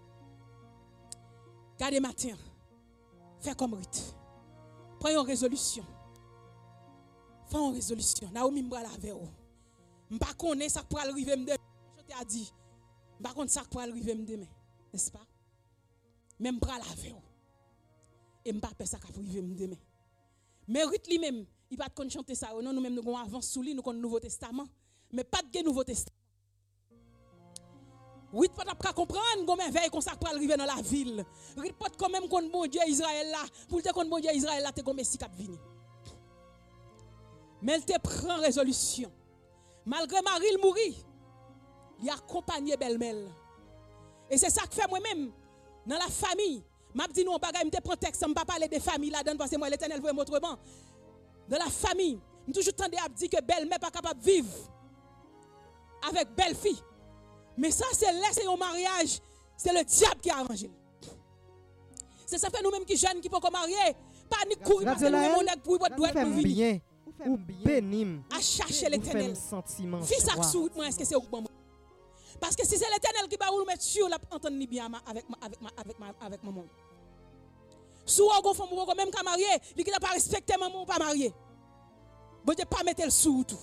Gardez matin. Fais comme Ruth. Prends une résolution. Fais une résolution. Naomi m'bra la avec vous. M'pa connait ça pour arriver me demain. Je t'ai dit. M'pa connait ça pour arriver me demain. N'est-ce pas? Même bras la avec vous. Et m'pa peur ça pour arriver me demain. Mais Ruth lui-même, il pas de chanter ça. Non, nous-mêmes nous avons avance sous lui, nous avons le Nouveau Testament. Mais pas de Nouveau Testament. Ruth pas de comprendre comment veille comme ça pour arriver dans la ville. Ruth pas quand même contre bon Dieu Israël là. Pour te contre bon Dieu Israël là, te comme si cap vini. Mais elle te prend résolution. Malgré Marie le mourir, il a accompagné belle-mère. Et c'est ça que fait moi-même dans la famille. M'a dit nous on bagay me prend texte, on pas parler de famille là-dedans parce que moi l'Éternel veut autrement. Dans la famille, me toujours tendé à dire que belle-mère pas capable de vivre avec belle-fille. Mais ça c'est laisser au mariage, c'est le diable qui a arrangé. C'est ça fait nous-mêmes qui jeunes qui pas marier, pas ni courir parce que nous on pour doit être bien ou bénim à chercher l'Éternel. Fils ça sous moi est-ce que c'est au bon. Parce que si c'est l'Éternel qui va nous mettre sur la entendre ni bien avec maman. Si on femme même qu'à marier, il qui n'a pas respecté maman pas marié. Bon Dieu pas mettre le sous tout.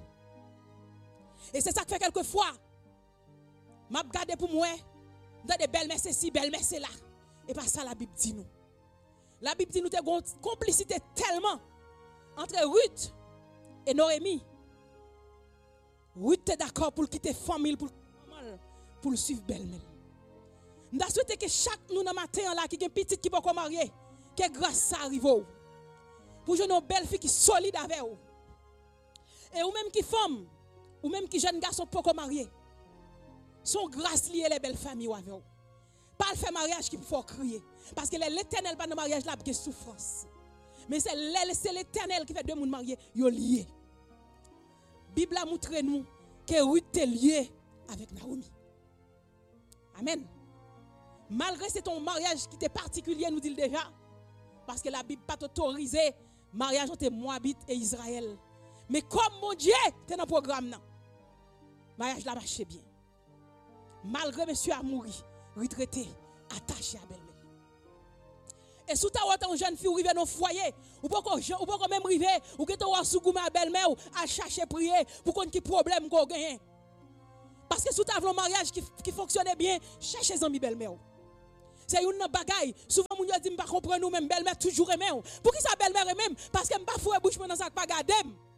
Et c'est ça que fait quelquefois m'a regardé pour moi dans des belles mères ci, belles mères là. Et pas ça la Bible dit nous. La Bible dit nous une complicité tellement entre Ruth et Noémie. Ruth est d'accord pour quitter famille pour le suivre belle-mère. Nous souhaitons que chaque nous dans matin là qui est petite qui peut marier, que grâce ça arrive pour une belle fille qui solide avec vous. Et ou même qui femme, ou même qui jeune garçon peut marier. Son grâce liée les belles familles avec vous. Pas le faire mariage qui faut crier parce que l'Éternel pas dans mariage là qui souffrance. Mais c'est l'Éternel qui fait deux monde mariés, yo lié. Bible a montré nous que Ruth est lié avec Naomi. Amen. Malgré c'est ton mariage qui était particulier, nous dit déjà, parce que la Bible pas autorisé mariage entre Moabite et Israël. Mais comme mon Dieu, tu es dans le programme là. Mariage là marche bien. Malgré monsieur a mouru, retraité, attaché à belle-mère. Et sous ta autant jeune fille arriver dans foyer, ou pas même arriver ou que toi sous gouma belle-mère à chercher prier pour qu'on qui problème qu'on gagne. Parce que sous ta un mariage qui fonctionnait bien, cherchez amis belle-mère. C'est une bagaille. Souvent moun yo dit m'pas comprendre nous même belle-mère toujours aimer. Pour qui ça belle-mère même parce que m'pas fouer bouche dans ça pas garder.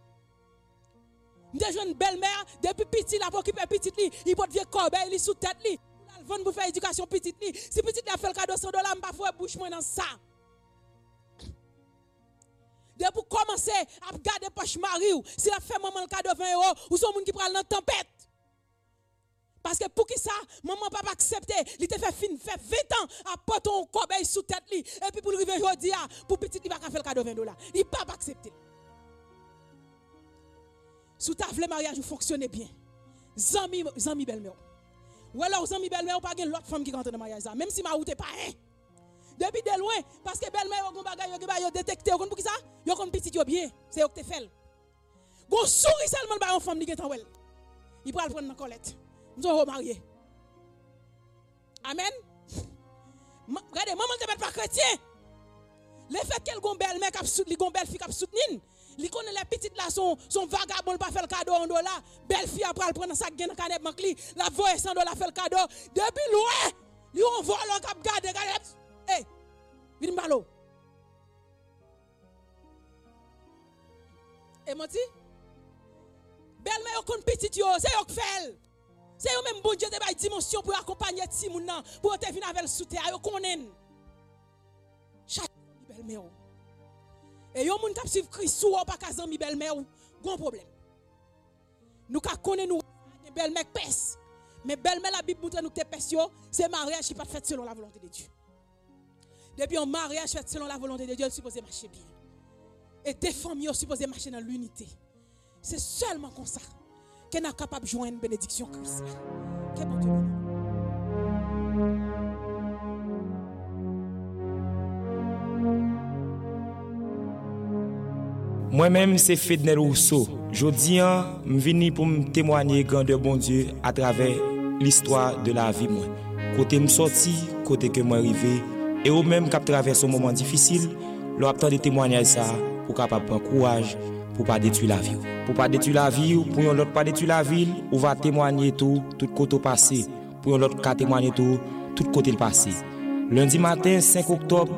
M'te jeune belle-mère depuis petit la pour occuper petite li, il porte vieux corbeille li sous tête li. Vendre pour faire éducation petite li. Si petite a fait le cadeau $100, m'pas fouer bouche dans ça. De pour commencer à garder poche mari ou si la fait maman le cadeau €20 ou son monde qui prend dans tempête. Parce que pour qui ça, maman papa accepter, il te fait 20 ans à porter un corbeille sous tête li et puis pour arriver aujourd'hui pour petit il va faire le cadeau $20. Il pas accepter. Sous ta vle mariage fonctionne bien. Zami belle-mère. Ou alors zami belle-mère pas gen l'autre femme qui rentre dans mariage ça, même si ma route pas hein. Depuis de loin parce que belle-mère gon bagay yo détecter pour qui ça? Yo kon petit yo bien, c'est yo que te fait. Gon souris seulement ba une femme li gen tan wel. Il pral prendre dans colette. Nous sommes mariés. Amen. Regardez, maman ne pas chrétien. Le fait qu'elle gon belle-mère qui li gon belle fille qui soutenir, li connaît les petites là son vagabond pas faire le cadeau $1. Belle fille après prendre ça gain dans canette manque li, la voye $100 faire le cadeau. Depuis loin, li on voit le cap garder. Eh, vin mbalo. Et menti? Belle-mère kon petite yo, c'est yo qui fait. C'est eux même bon Dieu de bail dimension pour accompagner ti moun nan pour te venir avec le soutien yo konnen. Chaque belle-mère. Et yo moun k'ap suivre Christ ou pas ka zanmi belle-mère gon problème. Nous ka connait nous belle-mère pèse. Mais belle-mère la Bible montre nous que pèse yo, c'est mariage qui pas fait selon la volonté de Dieu. Depuis un mariage fait selon la volonté de Dieu, il supposé marcher bien. Et des familles supposé marcher dans l'unité. C'est seulement comme ça qu'on est capable de joindre une bénédiction Christ. Que bon Dieu. Moi-même, c'est Fednel Rousseau. Jodi an, m'vini pour me témoigner grandeur bon Dieu à travers l'histoire de la vie moi. Côté me sorti, côté que moi arrivé, et au même cap traverse un moment difficile, l'on attend des témoignages ça pour capable prendre courage pour pas détruire la vie. Pour pas détruire la vie, pour l'autre pas détruire la ville, on va témoigner tout côté passé. Pour l'autre cas témoigner tout côté le passé. Lundi matin 5 octobre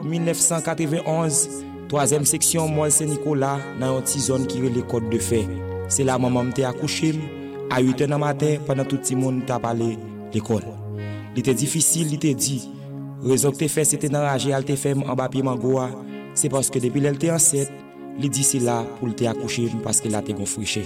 1991, 3e section Mall Saint-Nicolas dans une petite zone qui est le Côte de Fer. C'est là maman m'était accouché à 8h du matin pendant tout le monde t'a parlé l'école. Il était difficile, il était dit. Raison que t'es fait c'était enragé, elle t'es fait en papier mangoa, c'est parce que depuis elle était enceinte, il dit c'est là pour te accoucher parce que là t'es gonfriché.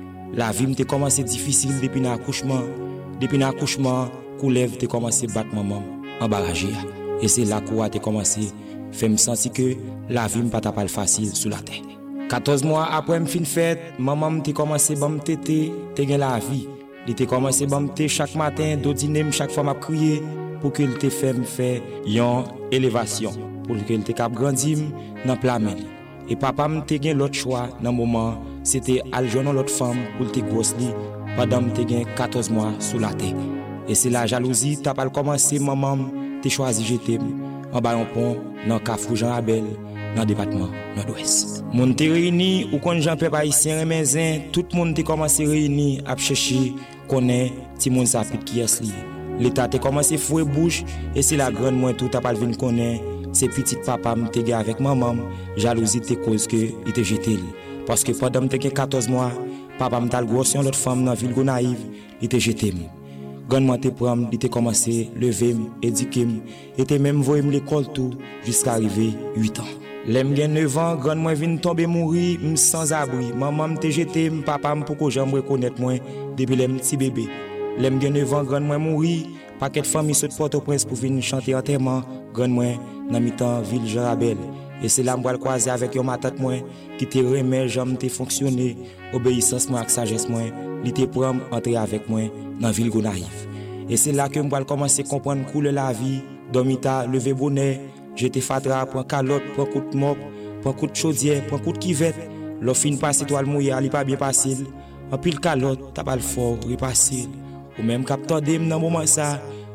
La vie m'était commencé difficile depuis l'accouchement. Depuis l'accouchement, coulève t'es commencé battre maman en barragé et c'est là quoi t'es commencé fait me sentir que la vie m'pas pas facile sous la terre. 14 mois après me fin fête, maman m'était commencé bam tété, t'es gain la vie. Il était commencé bam té chaque matin, do dîner chaque fois m'a crié pour qu'il te fait me faire une élévation pour qu'il te cap grandir dans plamen. Et papa m'était gain l'autre choix dans moment, c'était aller joindre l'autre femme pour te grosse li pendant m'était gain 14 mois sous la terre. Et c'est la jalousie t'as pas commencé maman t'es choisi jeter en bas un pont dans Carrefour Jean Abel dans département Nord-Ouest. Moun te réuni ou kon Jean peuple haïtien remezin, tout monde te commencé réuni à chercher connaît ti moun sa pit qui est li. L'état te commencé fouer bouche et c'est la grande moins tout t'a pas vinn connaît, c'est petit papa m'te gars avec maman, jalousie te cause que il te jeté parce que pendant m'te 14 mois, papa m'ta grosse une autre femme dans ville Gonaïve, il te jeté. Grandement te pram, il te commencé lever, éduquer, et te même voyer l'école tout jusqu'à arriver 8 ans. L'aime gen 9 ans, grandement vinn tomber mourir, sans abri. Maman te jeté, papa pour que j'aime reconnaître moi depuis l'aime petit bébé. L'aime gen 9 ans, grandement mourir, paquet de famille saute Port-au-Prince pour venir chanter enterrement, grandement dans mi-temps ville Jean-Rabel. Et c'est là que je vais croiser avec yon matate moi qui te remet j'aime te fonctionner, obéissance moi avec sagesse moi, li te prend entrer avec moi dans ville Gonaïve. Et c'est là que je vais commencer à comprendre couler la vie, dormita, lever bonnet, jeter fatra, prendre calotte, prendre coup de mop, prendre coup de chaudière, prendre coup de kivette, l'on fin passe étoile mouillée, elle pas bien passé. En pile calotte, t'as pas le fort, repasser. Ou même capteur dem dans moment ça,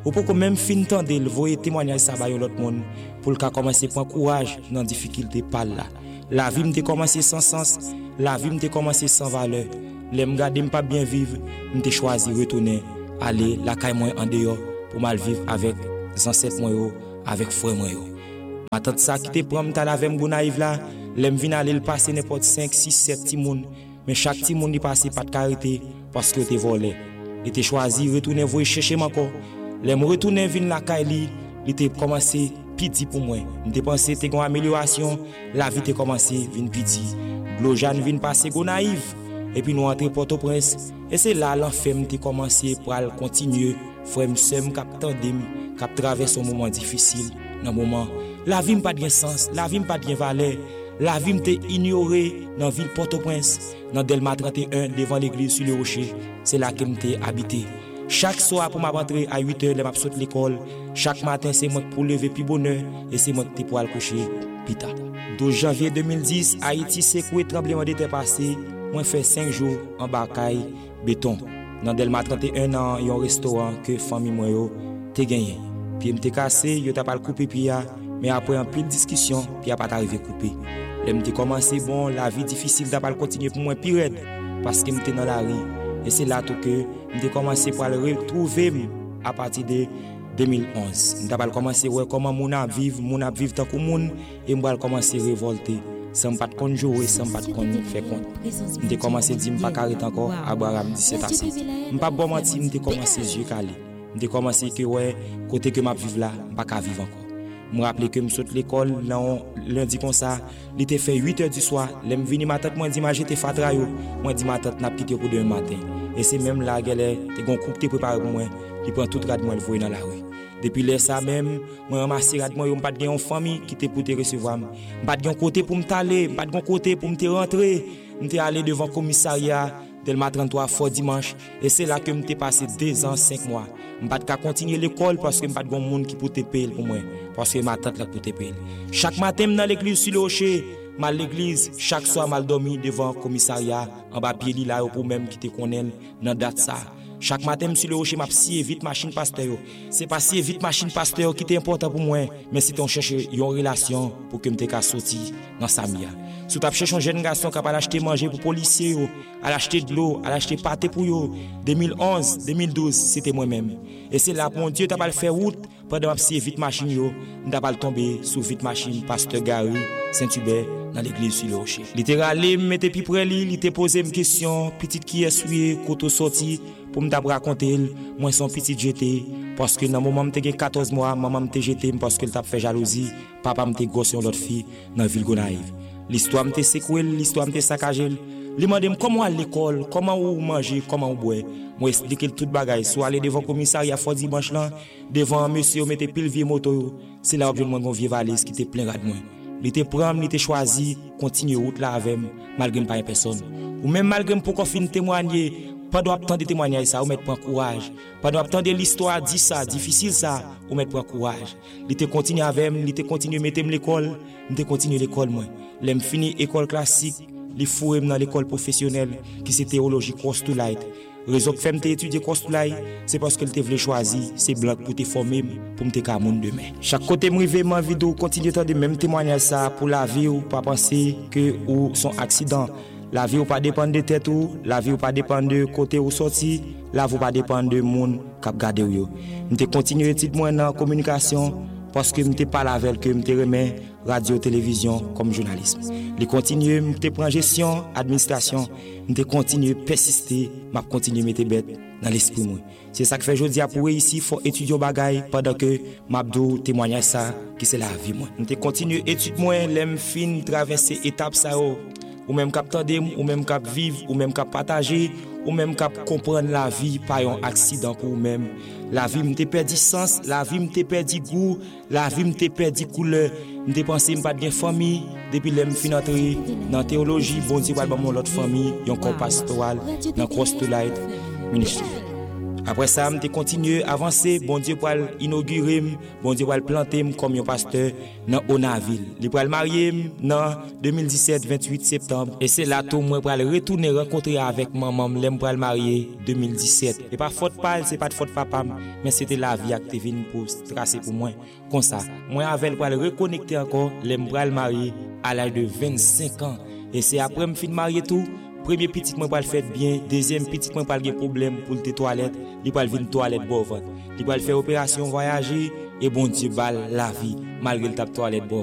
ou pour même fin tendre le voyer témoignage ça ba l'autre monde pour le commencer prendre courage dans difficulté par là. La vie m'était commencé sans sens, la vie m'était commencé sans valeur. L'aime garder pas bien vivre, m'était choisi retourner aller la caille moi en dehors pour mal vivre avec ancêtres moi avec frère moi. Ma tante ça qui te prend m'ta la avec naïve là, l'aime vinn aller le passer n'importe 5 6 7 petit monde, mais chaque petit monde y passer pas de carité parce que t'es volé. Il était choisi retourner voir chercher encore. L'aime retourner vinn la caille li, il était commencé piti pour moi. M'te pensé t'es une amélioration, la vie t'est commencé vinn piti. Glojan vinn passer go naïve. Et puis nous entrer Port-au-Prince et c'est là l'enfer m'te commencé pour continuer frère m'sem cap tandem cap traverser un moment difficile dans moment la vie m'pas de sens, la vie m'pas de valeur, la vie m'te ignoré dans ville Port-au-Prince dans Delma 31 devant l'église sur le rocher, c'est là que m'te habité. Chaque soir pour m'a rentrer à 8h les m'a sauter l'école, chaque matin c'est moi pour lever puis bonheur et c'est moi qui pour aller coucher pita. 12 janvier 2010 Haïti secoué tremblement de terre passé. Moi fait 5 jours en bakaille béton dans Delma 31 ans un restaurant que famille moi yo t'ai gagné puis m'te cassé yo t'a pas couper puis mais après en pile discussion puis a pas arrivé couper m'te commencé bon la vie difficile t'a pas continuer pour moi pire parce que m'te dans la rue et c'est là tout que m'te commencé pour le retrouver à partir de 2011 m'ta pas commencé ouais comment mon a vivre tant que moun et m'va commencer révolter sans pas de compte jouer sans pas de compte faire compte m'te commencé dire m'pas arrêter encore à Abraham 17 à 7 m'pas bon mentir m'te commencé yeux calé m'te commencé que ouais côté que m'a vivre là m'pas ka vivre encore me rappeler que me saute l'école lundi comme ça il était fait 8h du soir l'aime venir ma tante moi dit m'a j'étais fatra yo moi dit ma tante n'a quitté pour demain matin et c'est même là qu'elle te gon coupe te préparé pour moi il prend tout rad moi le voyer dans la rue. Depuis là ça même, moi ramasse rad moi, pas de famille qui te pour te recevoir. Pas de côté pour me t'aller, pas de côté pour me te rentrer. M'te aller devant commissariat Delma 33 fort dimanche et c'est là que m'te passé 2 ans 5 mois. M'pas de continuer l'école parce que m'pas de monde qui pour te payer pour moi parce que ma tante là pour te payer. Chaque matin dans l'église sur le rocher, mal l'église, chaque soir mal dormi devant commissariat en bas pied là pour même qui te connaît dans date ça. Chaque matin, sur le rocher, m'a scié vite machine pasteur. C'est pas scié vite machine pasteur qui est important pour moi, mais si on cherche une relation pour que m'te ka sorti dans Samia. Si tu cherches un jeune garçon qui a acheté manger pour policier, à l'acheter de l'eau, à l'acheter pâté pour yo, 2011, 2012, c'était moi-même. Et c'est là mon Dieu t'a pas le faire route pendant m'a scié vite machine yo, m'ta pas tomber sous vite machine pasteur Gary Saint-Hubert dans l'église sur le rocher. Littéralement, m'était puis près lui, il t'a posé une question, petite qui est souillé, côté sorti pour me raconter moi son petit jeté parce que dans moment m'était 14 mois maman m'était jeté parce qu'elle t'a fait jalousie papa m'était gossé l'autre fille dans ville Gonaïve l'histoire m'était secoué l'histoire m'était saccagé lui demandé comment à l'école comment ou manger comment ou boire moi expliquer toute bagaille soit aller devant commissariat fort dimanche là devant monsieur mettait pile vieux moto c'est là où je demande mon vieux valise qui était plein de moi il était prendre il était choisi continuer route là avec malgré pas personne ou même malgré pour qu'on finisse témoigner. Pas doit attendre des témoignages ça, ou mettre prendre courage. Pas doit attendre l'histoire dit ça, difficile ça, ou mettre prendre courage. Il te continue avec moi, il te continue mettre l'école, il te continue l'école moi. L'aime fini école classique, il foué dans l'école professionnelle qui c'est théologie Cross to Light. Raison que fait me étudier Cross to Light, c'est parce que te voulait choisir, c'est blanc pour te former pour me te ka monde demain. Chaque côté me rive ma vidéo continue de même témoignage ça pour la vie ou pas penser que ou son accident. La vie ou pas dépend de tête ou, la vie ou pas dépend de côté ou sorti, la vie ou pas dépend de monde qui garde ou. M'te continuer étude moi dans communication parce que m'te pas avec que m'te remet radio télévision comme journalisme. Les continuer m'te prend gestion, administration, m'te continuer persister, m'a continuer mettre bête dans l'esprit moi. C'est ça que fait jodi a pour ici faut étudier bagaille pendant que m'abdou témoignage ça qui c'est la vie moi. M'te continuer étude moi l'aime fin traverser étape ça ou même cap tande ou même cap vivre ou même cap partager ou même cap comprendre la vie pas un accident pour même la vie m'te perdu sens la vie m'te perdu goût la vie m'te perdu couleur m'te pensé m'pas de famille depuis l'aime fin entrer dans théologie bon Dieu va mon l'autre famille un corps pastoral dans Cross to Light ministry Après ça, je continue à avancer. Bon Dieu pour inaugurer, bon Dieu pour planter comme un pasteur dans Onaville. Il pour marier dans 2017 28 septembre et c'est là tout moi pour retourner rencontrer avec maman, l'aime pour marier 2017. Et pas faute pas, c'est pas de faute papa, mais c'était la vie qui était venue pour tracer pour moi comme ça. Moi avec pour reconnecter encore, l'aime pour marier à l'âge de 25 ans et c'est après me fin marier tout. Premier petit moi pas le faire bien, deuxième petit moi pas le problème pour les toilettes, il pas venir toilette bon ventre. Il va faire opération voyager et bon Dieu bal la vie malgré le tape toilette bon